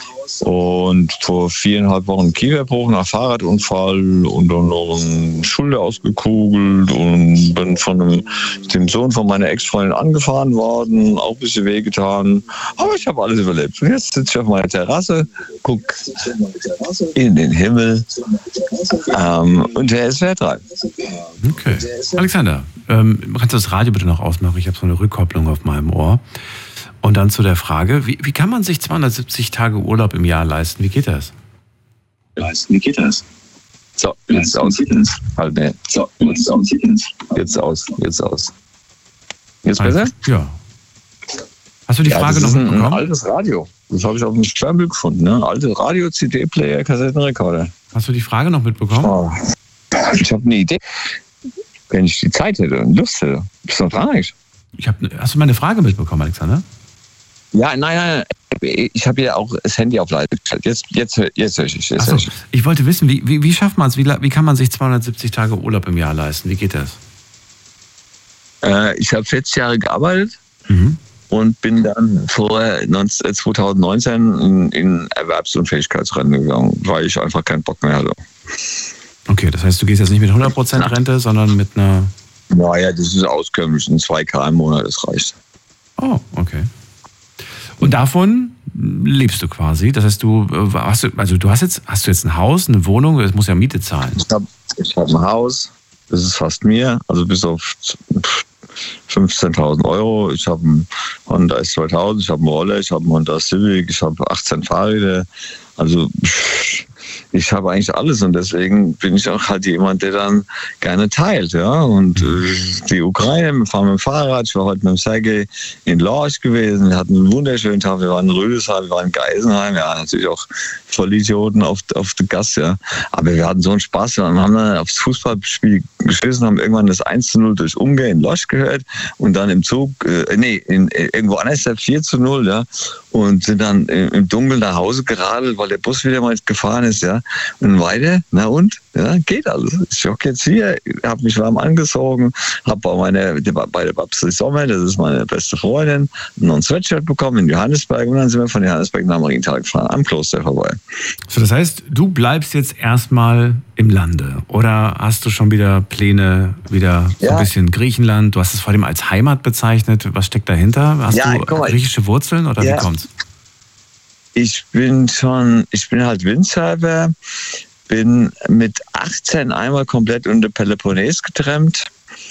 Und vor viereinhalb Wochen Kieferbruch nach Fahrradunfall und dann noch eine Schulter ausgekugelt und bin von einem, dem Sohn von meiner Ex-Freundin angefahren worden, auch ein bisschen wehgetan. Aber ich habe alles überlebt. Und jetzt sitze ich auf meiner Terrasse, gucke in den Himmel ähm, und der S W R drei. Okay. Alexander, ähm, kannst du das Radio bitte noch ausmachen? Ich habe so eine Rückkopplung auf meinem Ohr. Und dann zu der Frage, wie, wie kann man sich zweihundertsiebzig Tage Urlaub im Jahr leisten? Wie geht das? Leisten, wie geht das? So, jetzt aus. Halt, nee. So, jetzt aus. Jetzt aus, jetzt aus. Jetzt besser? Ja. Hast du die ja, Frage das noch ist ein, mitbekommen? ein altes Radio. Das habe ich auf dem Sternbild gefunden. Ne? Alte Radio, C D-Player, Kassettenrekorder. Hast du die Frage noch mitbekommen? Oh. Ich habe eine Idee. Wenn ich die Zeit hätte und Lust hätte. Bist du noch dran eigentlich? Ich hab, hast du meine Frage mitbekommen, Alexander? Ja, nein, nein. Ich habe ja auch das Handy auf Leise gestellt. Jetzt, jetzt, jetzt höre ich. Jetzt Ach so, hör ich. ich wollte wissen, wie, wie, wie schafft man es? Wie, wie kann man sich zweihundertsiebzig Tage Urlaub im Jahr leisten? Wie geht das? Äh, ich habe vierzig Jahre gearbeitet Mhm. und bin dann vor zweitausendneunzehn in, in Erwerbsunfähigkeitsrente gegangen, weil ich einfach keinen Bock mehr hatte. Okay, das heißt, du gehst jetzt nicht mit hundert Prozent Rente, sondern mit einer... Naja, das ist auskömmlich. Ein zwei K im Monat, das reicht. Oh, okay. Und davon lebst du quasi. Das heißt, du hast du, also du hast jetzt, hast du jetzt ein Haus, eine Wohnung, das muss ja Miete zahlen. Ich habe ich hab ein Haus, das ist fast mir, also bis auf fünfzehntausend Euro. Ich habe einen Honda S zweitausend, ich habe einen Roller, ich habe einen Honda Civic, ich habe achtzehn Fahrräder. Also ich habe eigentlich alles und deswegen bin ich auch halt jemand, der dann gerne teilt, ja. Und äh, die Ukraine, wir fahren mit dem Fahrrad, ich war heute mit dem Sergei in Lorch gewesen, wir hatten einen wunderschönen Tag, wir waren in Rüdesheim, wir waren in Geisenheim, ja, natürlich auch Vollidioten auf, auf den Gast, ja. Aber wir hatten so einen Spaß, wir haben dann aufs Fußballspiel geschissen, haben irgendwann das eins zu null durch Ungarn in Lorch gehört und dann im Zug, äh, nee, in, irgendwo anders der vier zu null, ja. Und sind dann im Dunkeln nach Hause geradelt, weil der Bus wieder mal gefahren ist, ja. Und weiter, na und? Ja, geht alles. Ich hocke jetzt hier, habe mich warm angezogen, habe bei meiner, bei der Babsi Sommer, das ist meine beste Freundin, noch ein Sweatshirt bekommen in Johannesburg und dann sind wir von Johannesburg nach Marienthal gefahren, am Kloster vorbei. So, das heißt, du bleibst jetzt erstmal im Lande oder hast du schon wieder Pläne, wieder so Ja. ein bisschen Griechenland? Du hast es vor allem als Heimat bezeichnet. Was steckt dahinter? Hast Ja, du guck mal. griechische Wurzeln oder Ja. wie kommt's? Ich bin schon, ich bin halt Windsurfer, bin mit achtzehn einmal komplett unter Peloponnes getrennt.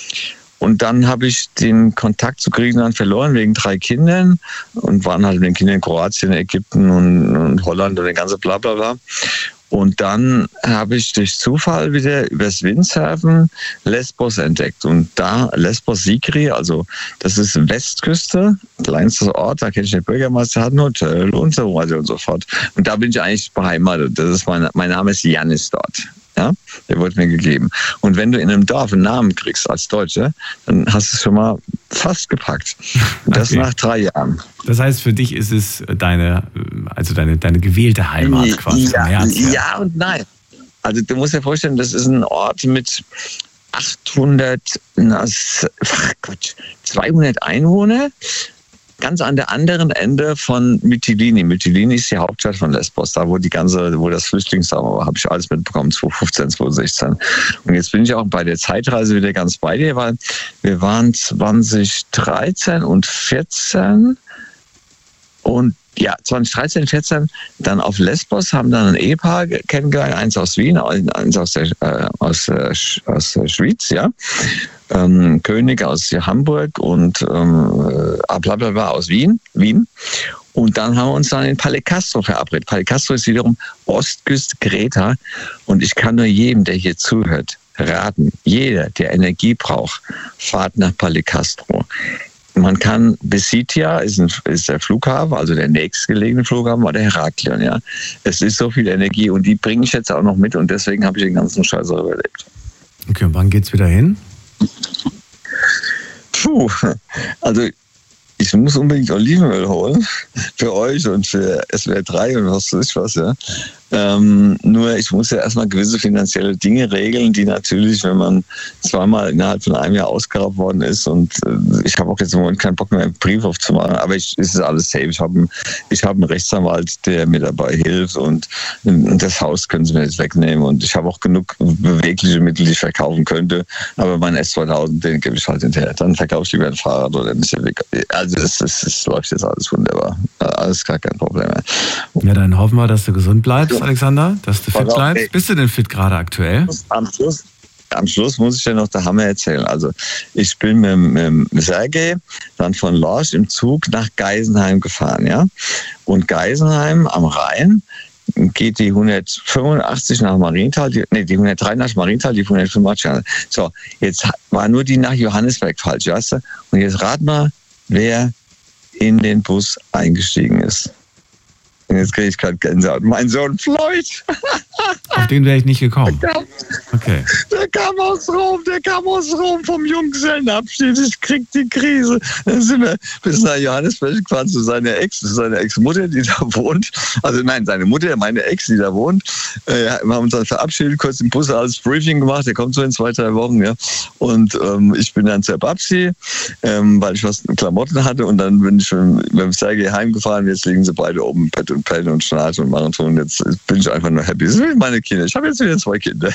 Und dann habe ich den Kontakt zu Griechenland verloren wegen drei Kindern und waren halt mit den Kindern in Kroatien, Ägypten und, und Holland und den ganzen Blablabla. Und dann habe ich durch Zufall wieder übers Windsurfen Lesbos entdeckt. Und da Lesbos Sigri, also das ist Westküste, kleinster Ort, da kenne ich den Bürgermeister, hat ein Hotel und so weiter und so fort. Und da bin ich eigentlich beheimatet. Das ist mein, mein Name ist Janis dort. Ja, der wurde mir gegeben. Und wenn du in einem Dorf einen Namen kriegst als Deutscher, dann hast du es schon mal fast gepackt. Und das Okay. nach drei Jahren. Das heißt, für dich ist es deine, also deine, deine gewählte Heimat quasi. vom Ja, Herz her. ja und nein. Also du musst dir vorstellen, das ist ein Ort mit achthundert, na, ach Gott, zweihundert Einwohner. Ganz an der anderen Ende von Mytilini. Mytilini ist die Hauptstadt von Lesbos, da wo die ganze, wo das Flüchtlingsdrama war, habe ich alles mitbekommen, zwanzig fünfzehn, zwanzig sechzehn. Und jetzt bin ich auch bei der Zeitreise wieder ganz bei dir, weil wir waren zwanzig dreizehn und vierzehn Und ja, zwanzig dreizehn, vierzehn dann auf Lesbos, haben dann ein Ehepaar kennengelernt, eins aus Wien, eins aus der, äh, aus, äh, aus der Schweiz, ja. Ähm, König aus Hamburg und ähm, blablabla aus Wien, Wien. Und dann haben wir uns dann in Palle Castro verabredet. Palle Castro ist wiederum Ostküste Kreta. Und ich kann nur jedem, der hier zuhört, raten, jeder, der Energie braucht, fahrt nach Palle Castro. Man kann, Besitia ist, ein, ist der Flughafen, also der nächstgelegene Flughafen, war der Heraklion, ja. Es ist so viel Energie und die bringe ich jetzt auch noch mit und deswegen habe ich den ganzen Scheiß auch überlebt. Okay, und wann geht's wieder hin? Puh, also ich muss unbedingt Olivenöl holen für euch und für S W R drei und was weiß ich was, ja. Ähm, nur ich muss ja erstmal gewisse finanzielle Dinge regeln, die natürlich, wenn man zweimal innerhalb von einem Jahr ausgeraubt worden ist und äh, ich habe auch jetzt im Moment keinen Bock mehr, einen Brief aufzumachen, aber ich, es ist alles safe. Ich habe ich hab einen Rechtsanwalt, der mir dabei hilft und, und das Haus können sie mir jetzt wegnehmen und ich habe auch genug bewegliche Mittel, die ich verkaufen könnte, aber mein S zweitausend, den gebe ich halt hinterher. Dann verkaufe ich lieber ein Fahrrad oder ein Civic. Also es, es, es läuft jetzt alles wunderbar. Alles gar kein Problem mehr. Ja, dann hoffen wir, dass du gesund bleibst, Alexander, dass du fit bleibst. Bist du denn fit gerade aktuell? Am Schluss, am Schluss muss ich dir noch der Hammer erzählen. Also ich bin mit, mit Sergej dann von Lorsch im Zug nach Geisenheim gefahren, ja. Und Geisenheim am Rhein geht die hundertfünfundachtzig nach Marienthal, die, nee, die hundertdrei nach Marienthal, die hundertfünfundachtzig. So, jetzt war nur die nach Johannesberg falsch, weißt du? Und jetzt rat mal, wer in den Bus eingestiegen ist. Und jetzt kriege ich gerade Gänsehaut. Mein Sohn Floyd. Auf den wäre ich nicht gekommen. Der kam, okay. Der kam aus Rom, der kam aus Rom vom Junggesellenabschied. Ich krieg die Krise. Dann sind wir bis nach Johannesburg gefahren zu seiner Ex, zu seiner Ex-Mutter, die da wohnt. Also nein, seine Mutter, meine Ex, die da wohnt. Äh, wir haben uns dann verabschiedet, kurz im Bus als Briefing gemacht. Der kommt so in zwei, drei Wochen, ja. Und ähm, ich bin dann zur Babsi, ähm, weil ich was Klamotten hatte. Und dann bin ich mit dem Sergej heimgefahren. Jetzt liegen sie beide oben im Bett und pennen und schnarchen und machen und jetzt bin ich einfach nur happy. Das sind meine Kinder. Ich habe jetzt wieder zwei Kinder.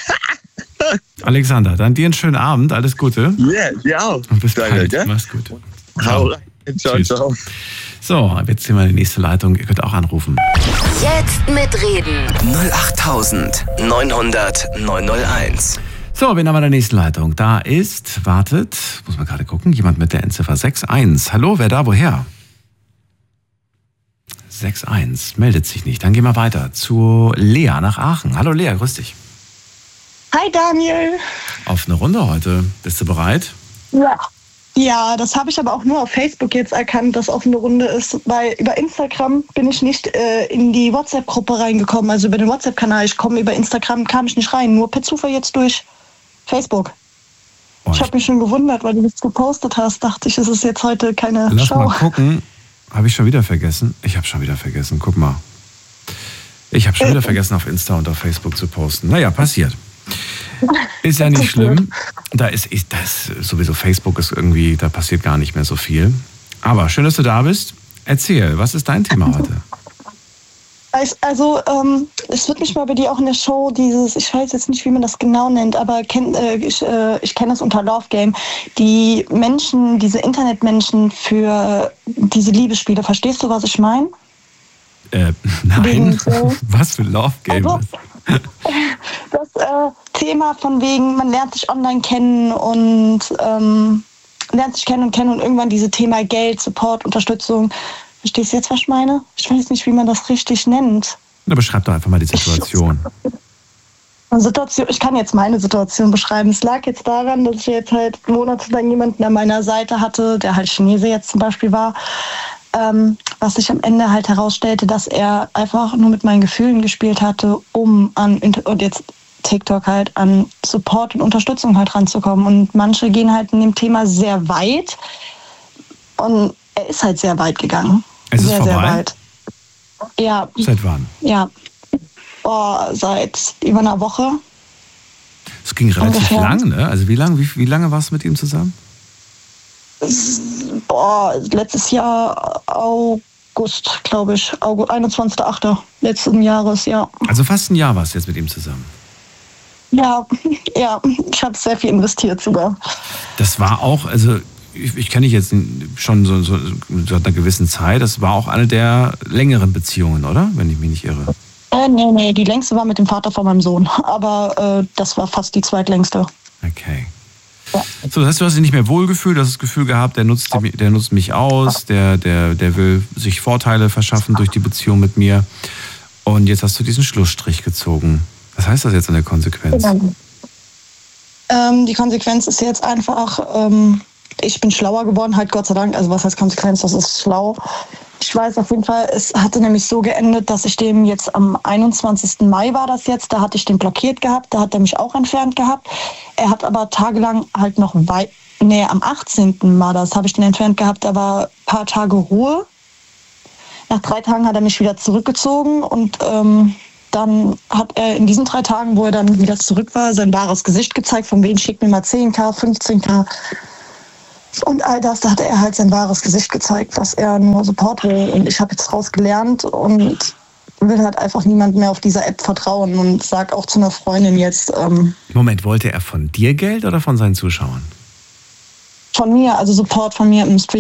Alexander, dann dir einen schönen Abend. Alles Gute. Ja, yeah, ja auch. Und bis Danke, bald. ja? Mach's gut. Hau rein. Ciao, Tschüss. ciao. So, jetzt sind wir in die nächste Leitung. Ihr könnt auch anrufen. Jetzt mitreden. null acht neunhundert neunhunderteins. So, wen haben wir in der nächsten Leitung? Da ist, wartet, muss man gerade gucken, jemand mit der Endziffer sechs eins. Hallo, wer da, woher? sechs eins, meldet sich nicht. Dann gehen wir weiter zu Lea nach Aachen. Hallo Lea, grüß dich. Hi Daniel. Auf eine Runde heute. Bist du bereit? Ja. Ja, das habe ich aber auch nur auf Facebook jetzt erkannt, dass offene Runde ist, weil über Instagram bin ich nicht äh, in die WhatsApp-Gruppe reingekommen, also über den WhatsApp-Kanal. Ich komme über Instagram, kam ich nicht rein, nur per Zufall jetzt durch Facebook. Oh, ich habe mich schon gewundert, weil du nichts gepostet hast, dachte ich, es ist jetzt heute keine Lass Show. Mal gucken. Habe ich schon wieder vergessen? Ich habe schon wieder vergessen. Guck mal. Ich habe schon wieder vergessen, auf Insta und auf Facebook zu posten. Naja, passiert. Ist ja nicht schlimm. Da ist, ist das sowieso, Facebook ist irgendwie, da passiert gar nicht mehr so viel. Aber schön, dass du da bist. Erzähl, was ist dein Thema heute? Also, ähm, es wird mich mal bei dir auch in der Show dieses, ich weiß jetzt nicht, wie man das genau nennt, aber kenn, äh, ich, äh, ich kenne das unter Love Game, die Menschen, diese Internetmenschen für diese Liebesspiele. Verstehst du, was ich meine? Äh, nein. So. Was für Love Game? Also, das äh, Thema von wegen, man lernt sich online kennen und ähm, lernt sich kennen und kennen und irgendwann diese Thema Geld, Support, Unterstützung. Verstehst du jetzt, was ich meine? Ich weiß nicht, wie man das richtig nennt. Na, beschreib doch einfach mal die Situation. Situation. Ich kann jetzt meine Situation beschreiben. Es lag jetzt daran, dass ich jetzt halt monatelang jemanden an meiner Seite hatte, der halt Chinese jetzt zum Beispiel war, ähm, was sich am Ende halt herausstellte, dass er einfach nur mit meinen Gefühlen gespielt hatte, um an, und jetzt TikTok halt, an Support und Unterstützung halt ranzukommen. Und manche gehen halt in dem Thema sehr weit und er ist halt sehr weit gegangen. Es ist sehr, vorbei? sehr weit. Ja. Seit wann? Ja. Oh, seit über einer Woche. Es ging relativ Ungefähr. lang, ne? Also wie lange wie, wie lange warst du mit ihm zusammen? Boah, letztes Jahr August, glaube ich. einundzwanzigster achter letzten Jahres, ja. Also fast ein Jahr warst du jetzt mit ihm zusammen. Ja, ja, ich habe sehr viel investiert sogar. Das war auch, also ich, ich kenne dich jetzt schon so, so seit einer gewissen Zeit. Das war auch eine der längeren Beziehungen, oder? Wenn ich mich nicht irre. Äh, nee, nee, die längste war mit dem Vater von meinem Sohn. Aber äh, das war fast die zweitlängste. Okay. Ja. So, das heißt, du hast dich nicht mehr wohlgefühlt, du hast das Gefühl gehabt, der nutzt, der nutzt mich aus, der, der, der will sich Vorteile verschaffen durch die Beziehung mit mir. Und jetzt hast du diesen Schlussstrich gezogen. Was heißt das jetzt in der Konsequenz? Ja. Ähm, die Konsequenz ist jetzt einfach, ähm, ich bin schlauer geworden, halt Gott sei Dank. Also was heißt Konsequenz, das ist schlau. Ich weiß auf jeden Fall, es hatte nämlich so geendet, dass ich dem jetzt am einundzwanzigsten Mai war das jetzt, da hatte ich den blockiert gehabt, da hat er mich auch entfernt gehabt. Er hat aber tagelang halt noch weit, nee, am achtzehnten war das, habe ich den entfernt gehabt, da war ein paar Tage Ruhe. Nach drei Tagen hat er mich wieder zurückgezogen und ähm, dann hat er in diesen drei Tagen, wo er dann wieder zurück war, sein wahres Gesicht gezeigt, von wegen schickt mir mal zehntausend, fünfzehntausend. Und all das, da hat er halt sein wahres Gesicht gezeigt, dass er nur Support will. Und ich habe jetzt daraus gelernt und will halt einfach niemand mehr auf dieser App vertrauen und sag auch zu einer Freundin jetzt... Ähm, Moment, wollte er von dir Geld oder von seinen Zuschauern? Von mir, also Support von mir im Stream.